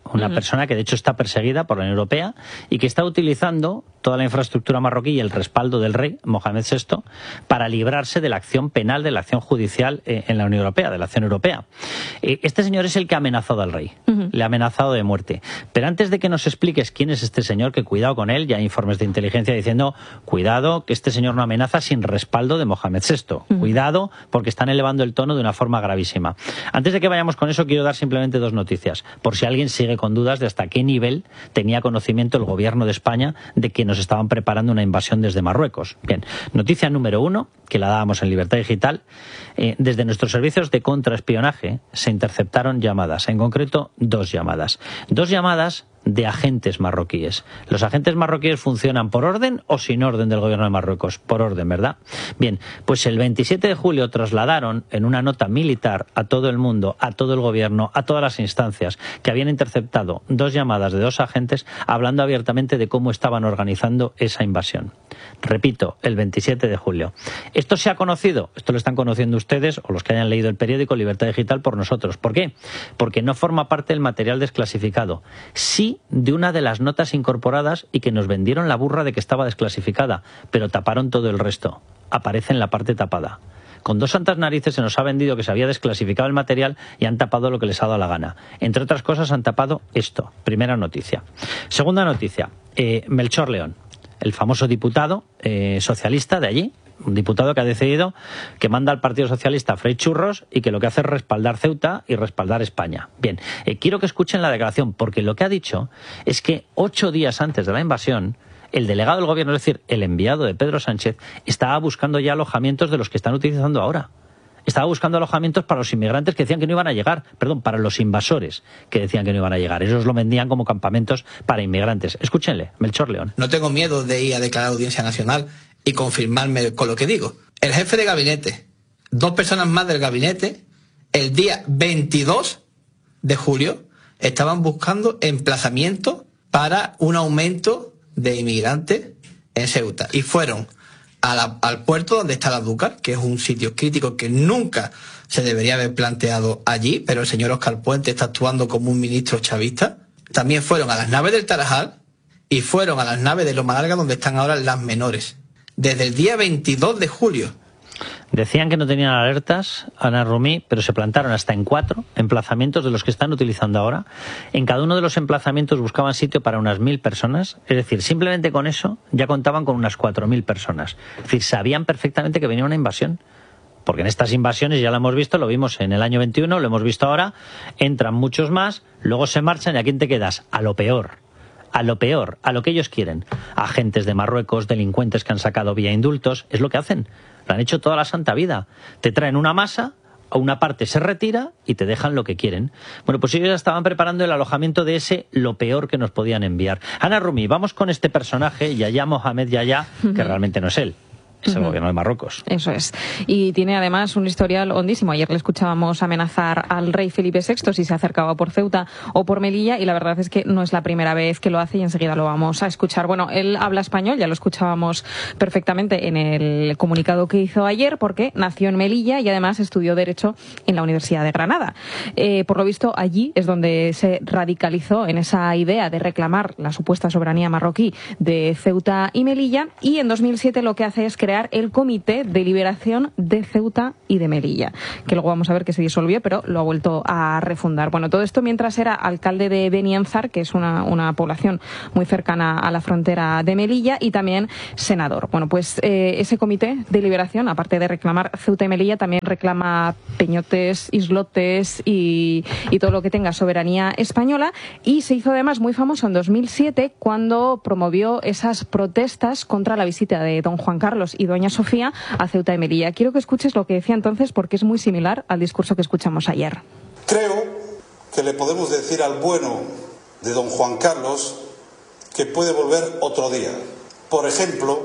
una Uh-huh. persona que de hecho está perseguida por la Unión Europea y que está utilizando toda la infraestructura marroquí y el respaldo del rey Mohamed sexto para librarse de la acción penal, de la acción judicial eh, en la Unión Europea, de la acción europea. Eh, este señor es el que ha amenazado al rey, uh-huh. le ha amenazado de muerte. Pero antes de que nos expliques quién es este señor, que cuidado con él, ya hay informes de inteligencia diciendo, cuidado, que este señor no amenaza sin respaldo de Mohamed sexto. Uh-huh. Cuidado, porque están elevando el tono de una forma gravísima. Antes de que vayamos con eso, quiero dar simplemente dos noticias, por si alguien sigue con dudas de hasta qué nivel tenía conocimiento el gobierno de España de que nos estaban preparando una invasión desde Marruecos. Bien, noticia número uno, que la dábamos en Libertad Digital, eh, desde nuestros servicios de contraespionaje se interceptaron llamadas, en concreto dos llamadas. Dos llamadas de agentes marroquíes. ¿Los agentes marroquíes funcionan por orden o sin orden del gobierno de Marruecos? Por orden, ¿verdad? Bien, pues el veintisiete de julio trasladaron en una nota militar a todo el mundo, a todo el gobierno, a todas las instancias, que habían interceptado dos llamadas de dos agentes hablando abiertamente de cómo estaban organizando esa invasión. Repito, el veintisiete de julio. Esto se ha conocido, esto lo están conociendo ustedes o los que hayan leído el periódico Libertad Digital por nosotros. ¿Por qué? Porque no forma parte del material desclasificado. Sí de una de las notas incorporadas y que nos vendieron la burra de que estaba desclasificada, pero taparon todo el resto. Aparece en la parte tapada. Con dos santas narices se nos ha vendido que se había desclasificado el material y han tapado lo que les ha dado la gana. Entre otras cosas han tapado esto. Primera noticia. Segunda noticia. Eh, Melchor León, el famoso diputado eh, socialista de allí, un diputado que ha decidido que manda al Partido Socialista a freír churros y que lo que hace es respaldar Ceuta y respaldar España. Bien, eh, quiero que escuchen la declaración, porque lo que ha dicho es que ocho días antes de la invasión, el delegado del gobierno, es decir, el enviado de Pedro Sánchez, estaba buscando ya alojamientos de los que están utilizando ahora. Estaba buscando alojamientos para los inmigrantes que decían que no iban a llegar, perdón, para los invasores que decían que no iban a llegar. Ellos lo vendían como campamentos para inmigrantes. Escúchenle, Melchor León. No tengo miedo de ir a declarar audiencia nacional y confirmarme con lo que digo. El jefe de gabinete, dos personas más del gabinete, el día veintidós de julio, estaban buscando emplazamiento para un aumento de inmigrantes en Ceuta. Y fueron a la, al puerto donde está la Dúcar, que es un sitio crítico que nunca se debería haber planteado allí, pero el señor Óscar Puente está actuando como un ministro chavista. También fueron a las naves del Tarajal y fueron a las naves de Loma Larga, donde están ahora las menores. Desde el día veintidós de julio. Decían que no tenían alertas, Ana Rumí, pero se plantaron hasta en cuatro emplazamientos de los que están utilizando ahora. En cada uno de los emplazamientos buscaban sitio para unas mil personas. Es decir, simplemente con eso ya contaban con unas cuatro mil personas. Es decir, sabían perfectamente que venía una invasión. Porque en estas invasiones, ya lo hemos visto, lo vimos en el año veintiuno, lo hemos visto ahora, entran muchos más, luego se marchan y ¿a quién te quedas? A lo peor. A lo peor, a lo que ellos quieren. Agentes de Marruecos, delincuentes que han sacado vía indultos, es lo que hacen. Lo han hecho toda la santa vida. Te traen una masa, una parte se retira y te dejan lo que quieren. Bueno, pues ellos ya estaban preparando el alojamiento de ese lo peor que nos podían enviar. Ana Rumí, vamos con este personaje, Yahya Mohamed Yahya, que uh-huh. realmente no es él. Es el uh-huh. gobierno de Marruecos. Eso es. Y tiene además un historial hondísimo. Ayer le escuchábamos amenazar al rey Felipe sexto si se acercaba por Ceuta o por Melilla, y la verdad es que no es la primera vez que lo hace y enseguida lo vamos a escuchar. Bueno, él habla español, ya lo escuchábamos perfectamente en el comunicado que hizo ayer, porque nació en Melilla y además estudió Derecho en la Universidad de Granada. Eh, por lo visto, allí es donde se radicalizó en esa idea de reclamar la supuesta soberanía marroquí de Ceuta y Melilla, y en dos mil siete lo que hace es crear el Comité de Liberación de Ceuta y de Melilla, que luego vamos a ver que se disolvió, pero lo ha vuelto a refundar. Bueno, todo esto mientras era alcalde de Beni Enzar, que es una, una población muy cercana a la frontera de Melilla, y también senador. Bueno, pues eh, ese Comité de Liberación, aparte de reclamar Ceuta y Melilla, también reclama peñotes, islotes y, y todo lo que tenga soberanía española, y se hizo además muy famoso en dos mil siete cuando promovió esas protestas contra la visita de don Juan Carlos y doña Sofía a Ceuta y Melilla. Quiero que escuches lo que decía entonces, porque es muy similar al discurso que escuchamos ayer. Creo que le podemos decir al bueno de don Juan Carlos que puede volver otro día. Por ejemplo,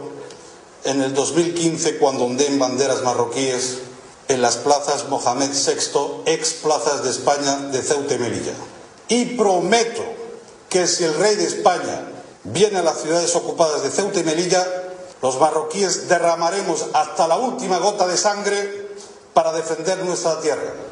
en el dos mil quince, cuando ondeen banderas marroquíes en las plazas Mohamed sexto, ex plazas de España de Ceuta y Melilla. Y prometo que si el rey de España viene a las ciudades ocupadas de Ceuta y Melilla, los marroquíes derramaremos hasta la última gota de sangre para defender nuestra tierra.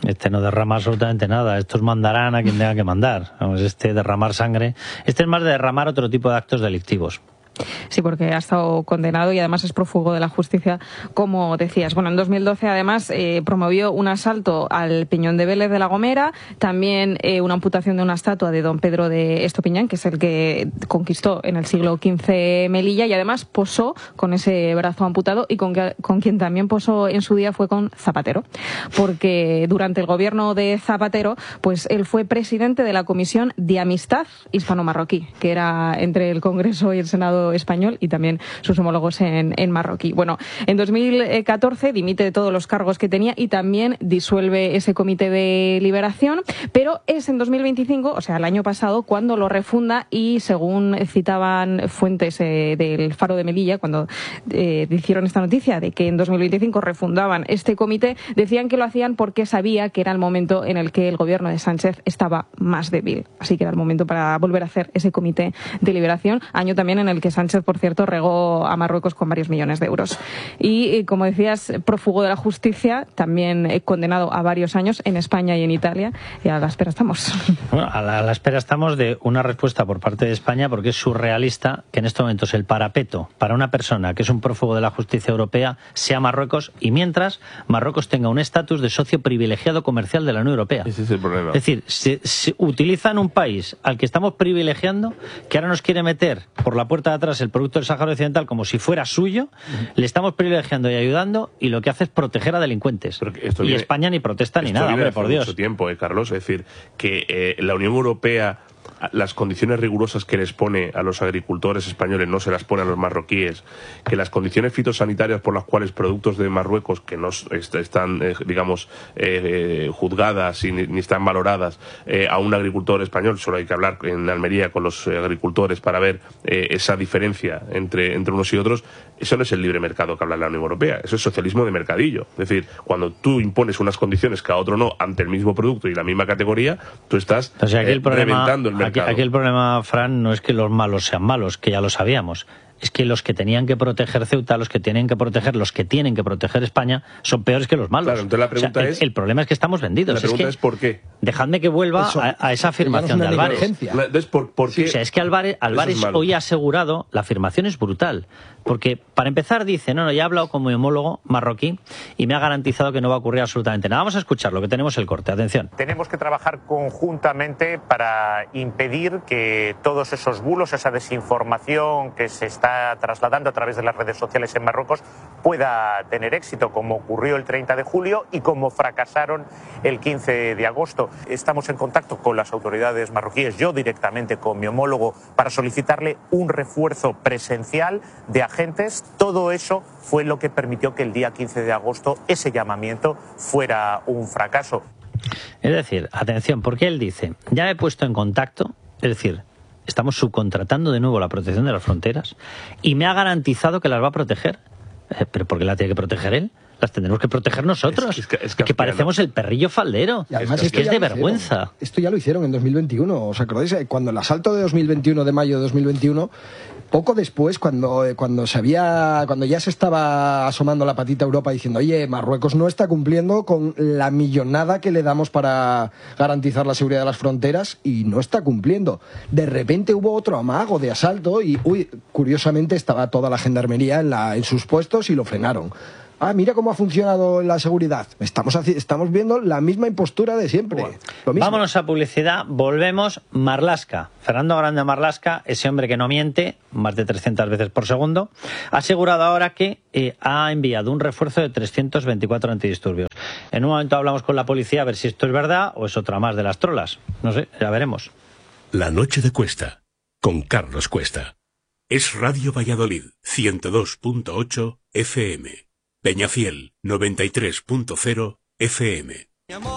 Este no derrama absolutamente nada. Estos mandarán a quien tenga que mandar. Vamos, este derramar sangre. Este es más de derramar otro tipo de actos delictivos. Sí, porque ha estado condenado y además es prófugo de la justicia, como decías. Bueno, en dos mil doce además eh, promovió un asalto al Peñón de Vélez de La Gomera, también eh, una amputación de una estatua de don Pedro de Estopiñán, que es el que conquistó en el siglo quince Melilla, y además posó con ese brazo amputado, y con, que, con quien también posó en su día fue con Zapatero, porque durante el gobierno de Zapatero, pues él fue presidente de la Comisión de Amistad Hispano-Marroquí, que era entre el Congreso y el Senado español, y también sus homólogos en, en marroquí. Bueno, en dos mil catorce dimite de todos los cargos que tenía y también disuelve ese comité de liberación, pero es en dos mil veinticinco, o sea, el año pasado, cuando lo refunda, y según citaban fuentes eh, del Faro de Melilla, cuando eh, hicieron esta noticia de que en dos mil veinticinco refundaban este comité, decían que lo hacían porque sabía que era el momento en el que el gobierno de Sánchez estaba más débil. Así que era el momento para volver a hacer ese comité de liberación, año también en el que Sánchez, por cierto, regó a Marruecos con varios millones de euros. Y, como decías, prófugo de la justicia, también condenado a varios años en España y en Italia, y a la espera estamos. Bueno, a la, a la espera estamos de una respuesta por parte de España, porque es surrealista que en estos momentos el parapeto para una persona que es un prófugo de la justicia europea sea Marruecos, y mientras Marruecos tenga un estatus de socio privilegiado comercial de la Unión Europea. Ese es el problema. Es decir, se, se utilizan un país al que estamos privilegiando, que ahora nos quiere meter por la puerta de atrás el producto del Sáhara Occidental como si fuera suyo, le estamos privilegiando y ayudando, y lo que hace es proteger a delincuentes. Y viene, España ni protesta ni nada, hombre, por Dios. Mucho tiempo, eh, Carlos, es decir, que eh, la Unión Europea, las condiciones rigurosas que les pone a los agricultores españoles no se las pone a los marroquíes, que las condiciones fitosanitarias por las cuales productos de Marruecos que no están, eh, digamos, eh, juzgadas y ni, ni están valoradas eh, a un agricultor español, solo hay que hablar en Almería con los agricultores para ver eh, esa diferencia entre, entre unos y otros. Eso no es el libre mercado que habla la Unión Europea, eso es socialismo de mercadillo. Es decir, cuando tú impones unas condiciones que a otro no, ante el mismo producto y la misma categoría, tú estás o sea, aquí el eh, problema, reventando el mercado. Aquí, aquí el problema, Fran, no es que los malos sean malos, que ya lo sabíamos. Es que los que tenían que proteger Ceuta, los que tienen que proteger, los que tienen que proteger España, son peores que los malos. Claro, entonces la pregunta o sea, es... El, el problema es que estamos vendidos. La pregunta es, que, es ¿por qué? Dejadme que vuelva Eso, a, a esa afirmación de Álvarez. Entonces, ¿por, por qué? Sí, o sea, es que Álvarez, Álvarez es hoy ha asegurado, la afirmación es brutal, porque para empezar dice, no, no, ya he hablado con mi homólogo marroquí y me ha garantizado que no va a ocurrir absolutamente nada. Vamos a escucharlo, que tenemos el corte. Atención. Tenemos que trabajar conjuntamente para impedir que todos esos bulos, esa desinformación que se está trasladando a través de las redes sociales en Marruecos pueda tener éxito, como ocurrió el treinta de julio y como fracasaron el quince de agosto. Estamos en contacto con las autoridades marroquíes, yo directamente con mi homólogo, para solicitarle un refuerzo presencial de agentes. Todo eso fue lo que permitió que el día quince de agosto ese llamamiento fuera un fracaso. Es decir, atención, porque él dice, ya me he puesto en contacto, es decir, estamos subcontratando de nuevo la protección de las fronteras, y me ha garantizado que las va a proteger. Eh, ¿Pero por qué la tiene que proteger él? Las tendremos que proteger nosotros. Es que, es que, es que parecemos el perrillo faldero. Y además es que es de vergüenza. Hicieron. Esto ya lo hicieron en dos mil veintiuno. ¿Os acordáis? Cuando el asalto de dos mil veintiuno, de mayo de dos mil veintiuno, poco después, cuando, cuando se había, cuando ya se estaba asomando la patita a Europa diciendo, oye, Marruecos no está cumpliendo con la millonada que le damos para garantizar la seguridad de las fronteras, y no está cumpliendo. De repente hubo otro amago de asalto y, uy, curiosamente estaba toda la gendarmería en, la, en sus puestos y lo frenaron. Ah, mira cómo ha funcionado la seguridad. Estamos, estamos viendo la misma impostura de siempre. Lo mismo. Vámonos a publicidad, volvemos. Marlaska, Fernando Grande Marlaska, ese hombre que no miente, más de trescientas veces por segundo, ha asegurado ahora que eh, ha enviado un refuerzo de trescientos veinticuatro antidisturbios. En un momento hablamos con la policía a ver si esto es verdad o es otra más de las trolas. No sé, ya veremos. La noche de Cuesta, con Carlos Cuesta. Es Radio Valladolid, ciento dos punto ocho F M. Peñafiel, noventa y tres punto cero F M.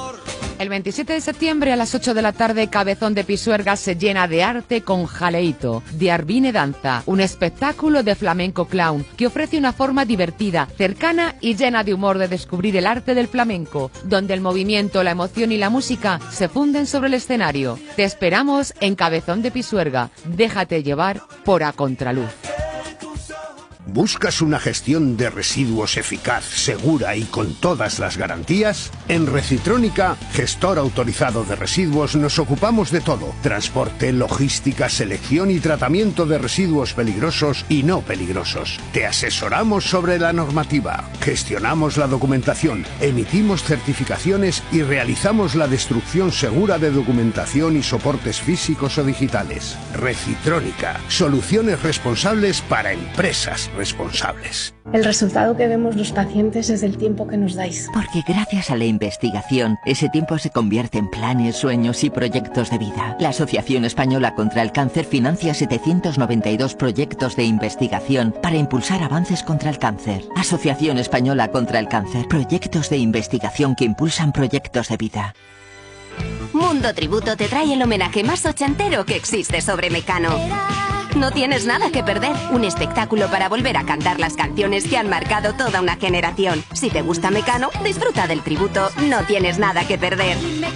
El veintisiete de septiembre a las ocho de la tarde, Cabezón de Pisuerga se llena de arte con Jaleito, de Arvine Danza, un espectáculo de flamenco clown que ofrece una forma divertida, cercana y llena de humor de descubrir el arte del flamenco, donde el movimiento, la emoción y la música se funden sobre el escenario. Te esperamos en Cabezón de Pisuerga. Déjate llevar por A Contraluz. ¿Buscas una gestión de residuos eficaz, segura y con todas las garantías? En Recitrónica, gestor autorizado de residuos, nos ocupamos de todo. Transporte, logística, selección y tratamiento de residuos peligrosos y no peligrosos. Te asesoramos sobre la normativa, gestionamos la documentación, emitimos certificaciones y realizamos la destrucción segura de documentación y soportes físicos o digitales. Recitrónica, soluciones responsables para empresas responsables. El resultado que vemos los pacientes es el tiempo que nos dais. Porque gracias a la investigación, ese tiempo se convierte en planes, sueños y proyectos de vida. La Asociación Española contra el Cáncer financia setecientos noventa y dos proyectos de investigación para impulsar avances contra el cáncer. Asociación Española contra el Cáncer. Proyectos de investigación que impulsan proyectos de vida. Mundo Tributo te trae el homenaje más ochentero que existe sobre Mecano. No tienes nada que perder. Un espectáculo para volver a cantar las canciones que han marcado toda una generación. Si te gusta Mecano, disfruta del tributo. No tienes nada que perder.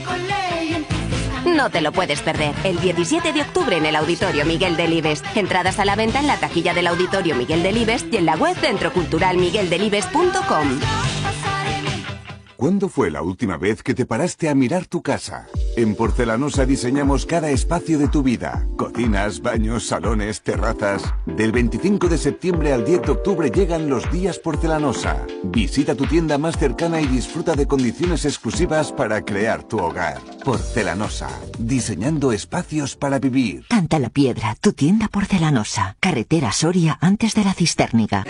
No te lo puedes perder. El diecisiete de octubre en el Auditorio Miguel Delibes. Entradas a la venta en la taquilla del Auditorio Miguel Delibes y en la web centro cultural miguel delibes punto com. ¿Cuándo fue la última vez que te paraste a mirar tu casa? En Porcelanosa diseñamos cada espacio de tu vida. Cocinas, baños, salones, terrazas. Del veinticinco de septiembre al diez de octubre llegan los días Porcelanosa. Visita tu tienda más cercana y disfruta de condiciones exclusivas para crear tu hogar. Porcelanosa, diseñando espacios para vivir. Canta la Piedra, tu tienda porcelanosa. Carretera Soria antes de la Cisterniga.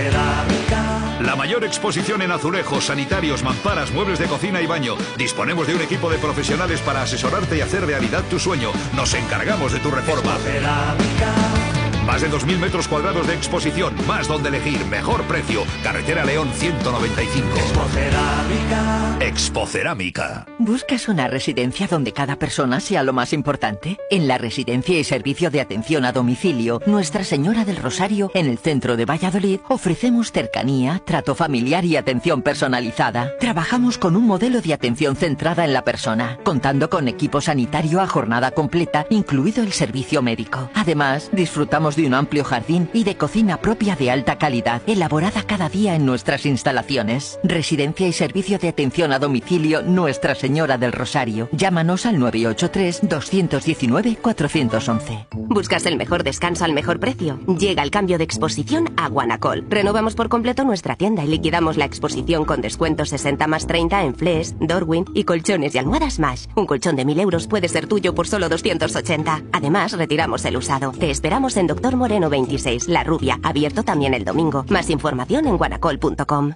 La mayor exposición en azulejos, sanitarios, mamparas, muebles de cocina y baño. Disponemos de un equipo de profesionales para asesorarte y hacer realidad tu sueño. Nos encargamos de tu reforma. Más de dos mil metros cuadrados de exposición, más donde elegir, mejor precio. Carretera León ciento noventa y cinco. Expocerámica. Expocerámica. ¿Buscas una residencia donde cada persona sea lo más importante? En la Residencia y Servicio de Atención a Domicilio Nuestra Señora del Rosario, en el centro de Valladolid, ofrecemos cercanía, trato familiar y atención personalizada. Trabajamos con un modelo de atención centrada en la persona, contando con equipo sanitario a jornada completa, incluido el servicio médico. Además, disfrutamos de un amplio jardín y de cocina propia de alta calidad, elaborada cada día en nuestras instalaciones. Residencia y Servicio de Atención a Domicilio Nuestra Señora del Rosario. Llámanos al nueve ocho tres, dos uno nueve, cuatro uno uno. ¿Buscas el mejor descanso al mejor precio? Llega el cambio de exposición a Guanacol. Renovamos por completo nuestra tienda y liquidamos la exposición con descuento sesenta más treinta en Flex, Dorwin y colchones y almohadas Mash. Un colchón de mil euros puede ser tuyo por solo doscientos ochenta. Además, retiramos el usado. Te esperamos en Doctor Moreno veintiséis, La Rubia, abierto también el domingo. Más información en guanacol punto com.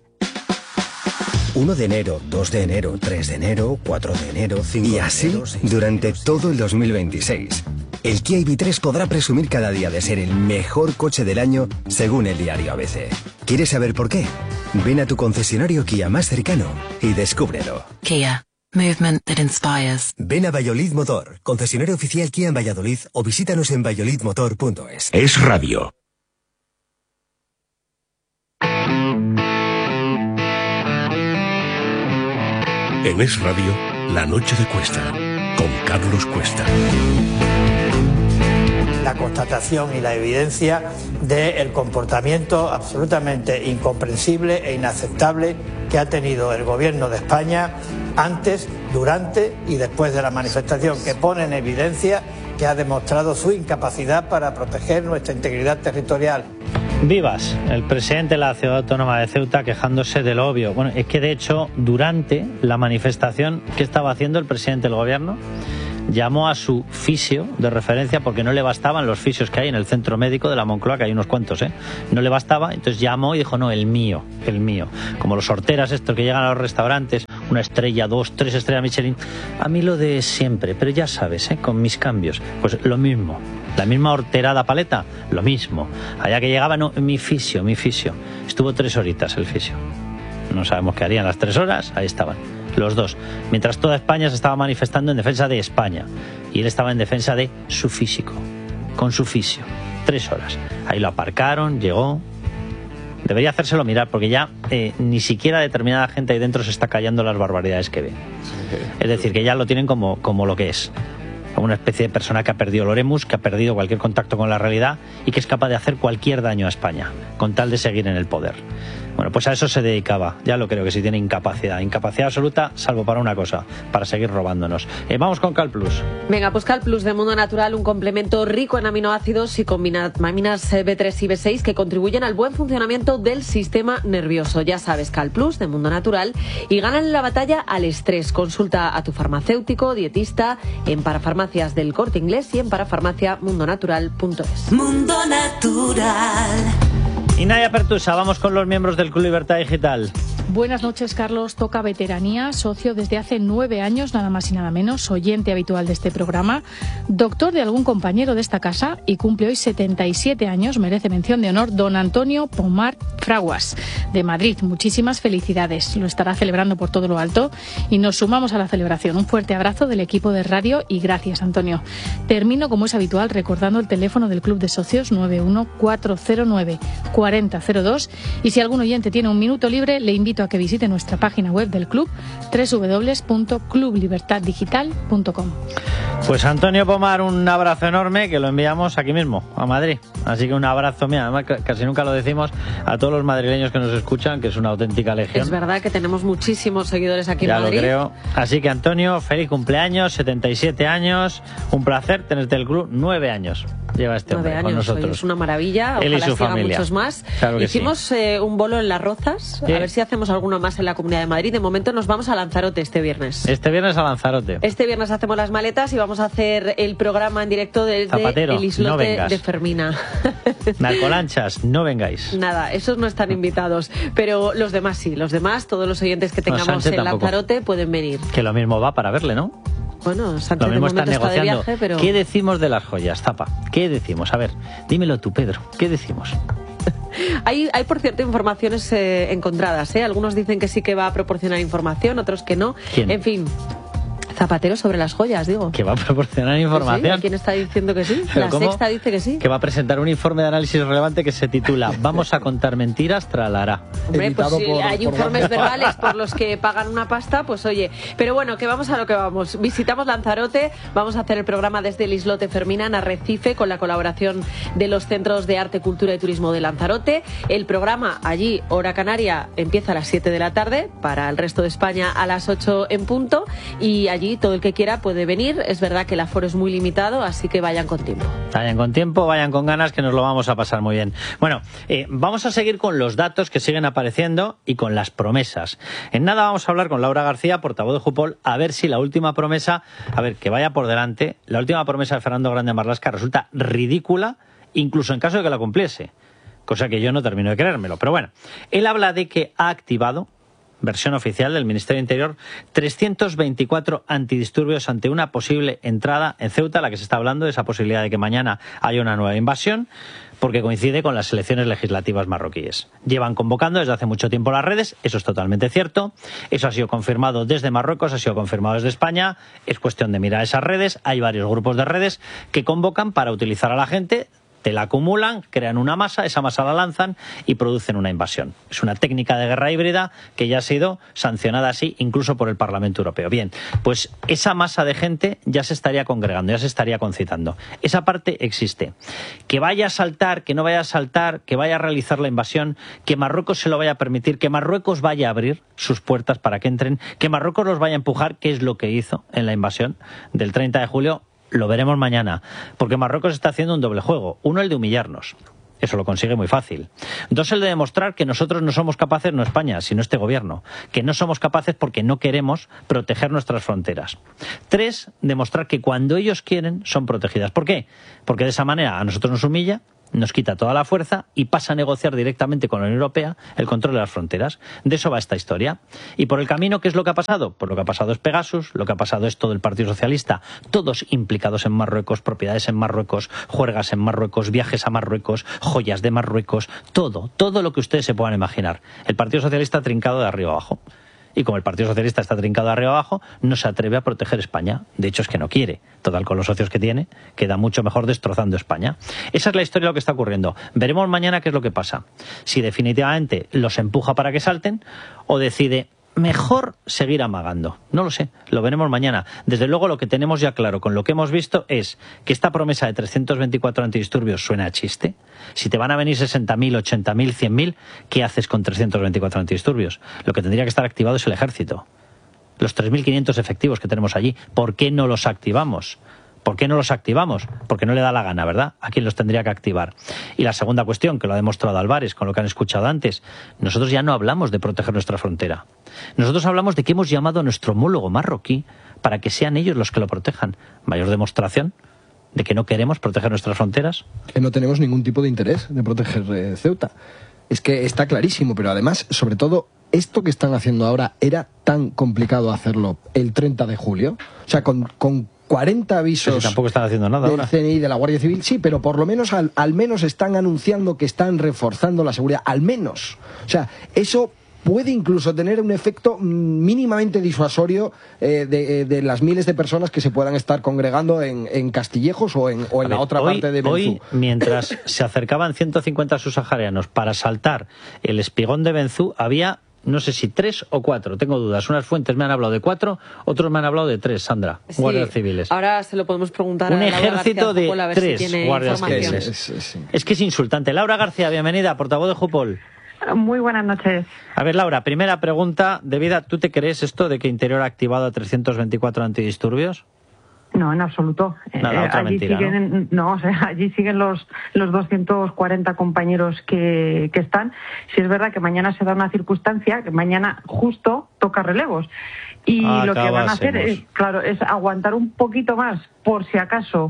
uno de enero, dos de enero, tres de enero, cuatro de enero, cinco de enero... Y así durante todo el dos mil veintiséis. El Kia I V tres podrá presumir cada día de ser el mejor coche del año según el diario A B C. ¿Quieres saber por qué? Ven a tu concesionario Kia más cercano y descúbrelo. Kia. Movement that inspires. Ven a Valladolid Motor, concesionario oficial Kia en Valladolid, o visítanos en valladolid motor punto es. Es radio. En Es Radio, La Noche de Cuesta, con Carlos Cuesta. La constatación y la evidencia del comportamiento absolutamente incomprensible e inaceptable que ha tenido el gobierno de España antes, durante y después de la manifestación, que pone en evidencia que ha demostrado su incapacidad para proteger nuestra integridad territorial. Vivas, el presidente de la Ciudad Autónoma de Ceuta quejándose de lo obvio. Bueno, es que de hecho, durante la manifestación que estaba haciendo el presidente del gobierno, llamó a su fisio de referencia porque no le bastaban los fisios que hay en el centro médico de la Moncloa, que hay unos cuantos, ¿eh? No le bastaba, entonces llamó y dijo, no, el mío, el mío. Como los sorteras estos que llegan a los restaurantes, una estrella, dos, tres estrellas Michelin. A mí lo de siempre, pero ya sabes, ¿eh? Con mis cambios. Pues lo mismo. La misma horterada paleta, lo mismo. Allá que llegaba, no, mi fisio, mi fisio. Estuvo tres horitas el fisio. No sabemos qué harían las tres horas, ahí estaban. Los dos. Mientras toda España se estaba manifestando en defensa de España. Y él estaba en defensa de su físico. Con su fisio. Tres horas. Ahí lo aparcaron, llegó. Debería hacérselo mirar, porque ya eh, ni siquiera determinada gente ahí dentro se está callando las barbaridades que ve. Es decir, que ya lo tienen como, como lo que es. una especie de persona que ha perdido el oremus, que ha perdido cualquier contacto con la realidad y que es capaz de hacer cualquier daño a España, con tal de seguir en el poder. Bueno, pues a eso se dedicaba. Ya lo creo que sí tiene incapacidad. Incapacidad absoluta, salvo para una cosa, para seguir robándonos. Eh, vamos con CalPlus. Venga, pues CalPlus de Mundo Natural, un complemento rico en aminoácidos y con vitaminas B tres y B seis que contribuyen al buen funcionamiento del sistema nervioso. Ya sabes, CalPlus de Mundo Natural, y ganan la batalla al estrés. Consulta a tu farmacéutico, dietista, en Parafarmacias del Corte Inglés y en parafarmacia mundo natural punto es. Mundo Natural. Y Nadia Pertusa, vamos con los miembros del Club Libertad Digital. Buenas noches, Carlos. Toca veteranía, socio desde hace nueve años, nada más y nada menos, oyente habitual de este programa, doctor de algún compañero de esta casa y cumple hoy setenta y siete años, merece mención de honor, don Antonio Pomar Fraguas, de Madrid. Muchísimas felicidades. Lo estará celebrando por todo lo alto y nos sumamos a la celebración. Un fuerte abrazo del equipo de radio y gracias, Antonio. Termino, como es habitual, recordando el teléfono del Club de Socios nueve uno cuatro cero nueve cuatro cero cero dos y si algún oyente tiene un minuto libre, le invito a que visite nuestra página web del club, doble u doble u doble u punto club libertad digital punto com. Pues Antonio Pomar, un abrazo enorme que lo enviamos aquí mismo, a Madrid. Así que un abrazo, mira, además casi nunca lo decimos, a todos los madrileños que nos escuchan, que es una auténtica legión. Es verdad que tenemos muchísimos seguidores aquí ya en Madrid. Ya lo creo. Así que Antonio, feliz cumpleaños, setenta y siete años, un placer tenerte en el club, nueve años. Lleva este hombre Nueve años, con nosotros. Oye, es una maravilla, Él y ojalá su sigan familia. muchos más. Claro que Hicimos sí. eh, un bolo en Las Rozas, ¿Sí? A ver si hacemos alguno más en la Comunidad de Madrid. De momento nos vamos a Lanzarote este viernes. Este viernes a Lanzarote. Este viernes hacemos las maletas y vamos a hacer el programa en directo desde Zapatero, el islote no vengas. de Fermina. Narcolanchas, no vengáis. Nada, esos no están invitados, pero los demás sí, los demás, todos los oyentes que tengamos No, Sánchez en tampoco. Lanzarote pueden venir. Que lo mismo va para verle, ¿no? Bueno, Sánchez Lo mismo de momento están está de negociando. viaje, pero... ¿Qué decimos de las joyas, Zapa? ¿Qué decimos? A ver, dímelo tú, Pedro. ¿Qué decimos? Hay, hay, por cierto, informaciones eh, encontradas, ¿eh? Algunos dicen que sí que va a proporcionar información, otros que no. ¿Quién? En fin, Zapatero sobre las joyas, digo. Que va a proporcionar información. ¿Sí? ¿Quién está diciendo que sí? ¿Pero La cómo? Sexta dice que sí. Que va a presentar un informe de análisis relevante que se titula Vamos a contar mentiras, tralará. Hombre, pues si hay informes verbales por los que pagan una pasta, pues oye. Pero bueno, que vamos a lo que vamos. Visitamos Lanzarote, vamos a hacer el programa desde el islote Fermina en Arrecife con la colaboración de los Centros de Arte, Cultura y Turismo de Lanzarote. El programa allí, hora canaria, empieza a las siete de la tarde, para el resto de España a las ocho en punto, y allí todo el que quiera puede venir. Es verdad que el aforo es muy limitado, así que vayan con tiempo. Vayan con tiempo, vayan con ganas, que nos lo vamos a pasar muy bien. Bueno, eh, vamos a seguir con los datos que siguen apareciendo y con las promesas. En nada vamos a hablar con Laura García, portavoz de Jupol, a ver si la última promesa, a ver, que vaya por delante, la última promesa de Fernando Grande Marlaska resulta ridícula, incluso en caso de que la cumpliese, cosa que yo no termino de creérmelo. Pero bueno, él habla de que ha activado, versión oficial del Ministerio de Interior, trescientos veinticuatro antidisturbios ante una posible entrada en Ceuta, la que se está hablando de esa posibilidad de que mañana haya una nueva invasión, porque coincide con las elecciones legislativas marroquíes. Llevan convocando desde hace mucho tiempo las redes, eso es totalmente cierto, eso ha sido confirmado desde Marruecos, ha sido confirmado desde España, es cuestión de mirar esas redes, hay varios grupos de redes que convocan para utilizar a la gente, te la acumulan, crean una masa, esa masa la lanzan y producen una invasión. Es una técnica de guerra híbrida que ya ha sido sancionada así incluso por el Parlamento Europeo. Bien, pues esa masa de gente ya se estaría congregando, ya se estaría concitando. Esa parte existe. Que vaya a saltar, que no vaya a saltar, que vaya a realizar la invasión, que Marruecos se lo vaya a permitir, que Marruecos vaya a abrir sus puertas para que entren, que Marruecos los vaya a empujar, que es lo que hizo en la invasión del treinta de julio, lo veremos mañana, porque Marruecos está haciendo un doble juego. Uno, el de humillarnos. Eso lo consigue muy fácil. Dos, el de demostrar que nosotros no somos capaces, no España, sino este gobierno, que no somos capaces porque no queremos proteger nuestras fronteras. Tres, demostrar que cuando ellos quieren son protegidas. ¿Por qué? Porque de esa manera a nosotros nos humilla, nos quita toda la fuerza y pasa a negociar directamente con la Unión Europea el control de las fronteras. De eso va esta historia. Y por el camino, ¿qué es lo que ha pasado? Pues lo que ha pasado es Pegasus, lo que ha pasado es todo el Partido Socialista, todos implicados en Marruecos, propiedades en Marruecos, juergas en Marruecos, viajes a Marruecos, joyas de Marruecos, todo, todo lo que ustedes se puedan imaginar. El Partido Socialista trincado de arriba abajo. Y como el Partido Socialista está trincado de arriba abajo, no se atreve a proteger España. De hecho, es que no quiere. Total, con los socios que tiene, queda mucho mejor destrozando España. Esa es la historia de lo que está ocurriendo. Veremos mañana qué es lo que pasa. Si definitivamente los empuja para que salten o decide mejor seguir amagando. No lo sé, lo veremos mañana. Desde luego lo que tenemos ya claro con lo que hemos visto es que esta promesa de trescientos veinticuatro antidisturbios suena a chiste. Si te van a venir sesenta mil, ochenta mil, cien mil, ¿qué haces con trescientos veinticuatro antidisturbios? Lo que tendría que estar activado es el ejército. Los tres mil quinientos efectivos que tenemos allí, ¿por qué no los activamos? ¿Por qué no los activamos? Porque no le da la gana, ¿verdad? ¿A quién los tendría que activar? Y la segunda cuestión, que lo ha demostrado Álvarez con lo que han escuchado antes, nosotros ya no hablamos de proteger nuestra frontera. Nosotros hablamos de que hemos llamado a nuestro homólogo marroquí para que sean ellos los que lo protejan. ¿Mayor demostración de que no queremos proteger nuestras fronteras? Que no tenemos ningún tipo de interés de proteger eh, Ceuta. Es que está clarísimo, pero además, sobre todo, esto que están haciendo ahora era tan complicado hacerlo el treinta de julio. O sea, con... con cuarenta avisos. Pero si tampoco están haciendo nada del ahora. C N I, de la Guardia Civil, sí, pero por lo menos al, al menos están anunciando que están reforzando la seguridad, al menos. O sea, eso puede incluso tener un efecto mínimamente disuasorio eh, de, de las miles de personas que se puedan estar congregando en, en Castillejos o en, o en ver, la otra hoy, parte de Benzú. Hoy, mientras se acercaban ciento cincuenta subsaharianos para saltar el espigón de Benzú, había no sé si tres o cuatro, tengo dudas. Unas fuentes me han hablado de cuatro, otros me han hablado de tres, Sandra, sí, guardias civiles. Ahora se lo podemos preguntar Un a Laura ejército García de Jupol, a ver tres si tiene guardias civiles. Es, es, es, es que es insultante. Laura García, bienvenida, portavoz de Jupol. Muy buenas noches. A ver, Laura, primera pregunta de vida. ¿Tú te crees esto de que Interior ha activado a trescientos veinticuatro antidisturbios? No, en absoluto. Nada, eh, otra allí mentira, siguen, ¿no? No, o sea, allí siguen los, los doscientos cuarenta compañeros que, que están. Si es verdad que mañana se da una circunstancia, que mañana justo toca relevos. Y lo que van a hacer es, claro, es aguantar un poquito más por si acaso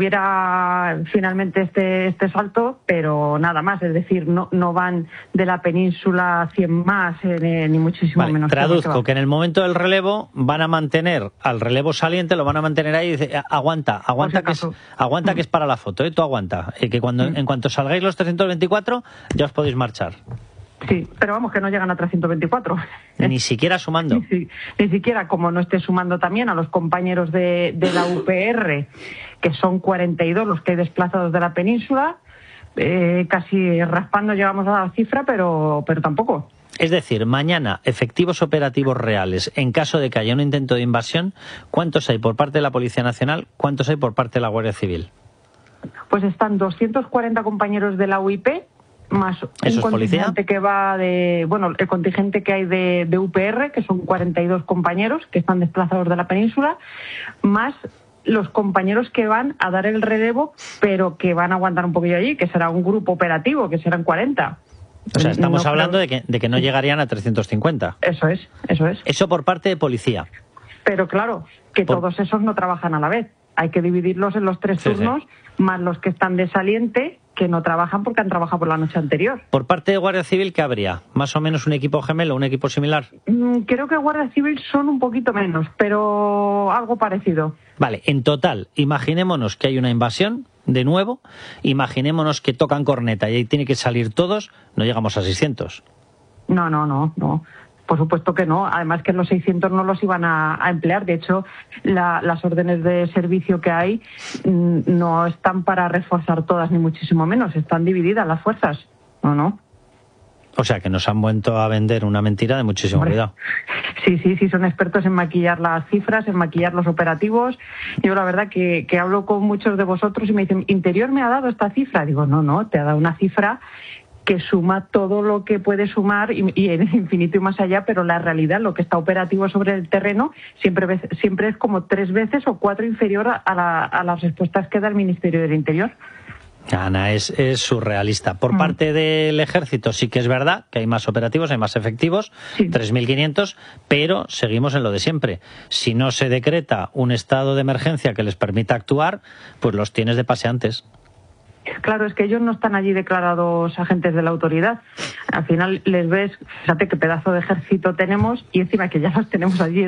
hubiera finalmente este este salto, pero nada más, es decir, no no van de la península cien más, eh, ni muchísimo vale, menos. Traduzco, que, que en el momento del relevo van a mantener al relevo saliente, lo van a mantener ahí y dice, aguanta, aguanta, si que es, aguanta mm. que es para la foto, ¿eh? Tú aguanta, eh, que cuando mm. en cuanto salgáis los trescientos veinticuatro ya os podéis marchar. Sí, pero vamos, que no llegan a trescientos veinticuatro. Ni siquiera sumando. Ni, ni siquiera, como no esté sumando también a los compañeros de, de la U P R, que son cuarenta y dos los que hay desplazados de la península, eh, casi raspando llegamos a la cifra, pero, pero tampoco. Es decir, mañana, efectivos operativos reales, en caso de que haya un intento de invasión, ¿cuántos hay por parte de la Policía Nacional? ¿Cuántos hay por parte de la Guardia Civil? Pues están doscientos cuarenta compañeros de la U I P, más un contingente que va de, bueno, el contingente que hay de, de U P R, que son cuarenta y dos compañeros que están desplazados de la península, más los compañeros que van a dar el relevo, pero que van a aguantar un poquillo allí, que será un grupo operativo, que serán cuarenta. O sea, estamos no hablando creo... de, que, de que no llegarían a trescientos cincuenta. Eso es, eso es. Eso por parte de policía. Pero claro, que por... todos esos no trabajan a la vez. Hay que dividirlos en los tres sí, turnos, sí. más los que están de saliente, que no trabajan porque han trabajado por la noche anterior. Por parte de Guardia Civil, ¿qué habría? ¿Más o menos un equipo gemelo, un equipo similar? Mm, creo que Guardia Civil son un poquito menos, pero algo parecido. Vale, en total, imaginémonos que hay una invasión, de nuevo, imaginémonos que tocan corneta y ahí tienen que salir todos, no llegamos a seiscientos. No, no, no, no. Por supuesto que no. Además que los seiscientos no los iban a, a emplear. De hecho, la, las órdenes de servicio que hay mmm, no están para reforzar todas, ni muchísimo menos. Están divididas las fuerzas. No, no. O sea, que nos han vuelto a vender una mentira de muchísimo Hombre. cuidado. Sí, sí, sí, son expertos en maquillar las cifras, en maquillar los operativos. Yo la verdad que, que hablo con muchos de vosotros y me dicen, ¿Interior me ha dado esta cifra? Digo, no, no, te ha dado una cifra que suma todo lo que puede sumar y, y en infinito y más allá, pero la realidad, lo que está operativo sobre el terreno, siempre, siempre es como tres veces o cuatro inferior a, la, a las respuestas que da el Ministerio del Interior. Ana, es, es surrealista. Por mm. parte del Ejército sí que es verdad que hay más operativos, hay más efectivos, sí. tres mil quinientos, pero seguimos en lo de siempre. Si no se decreta un estado de emergencia que les permita actuar, pues los tienes de paseantes. Claro, es que ellos no están allí declarados agentes de la autoridad. Al final les ves, fíjate qué pedazo de ejército tenemos y encima que ya los tenemos allí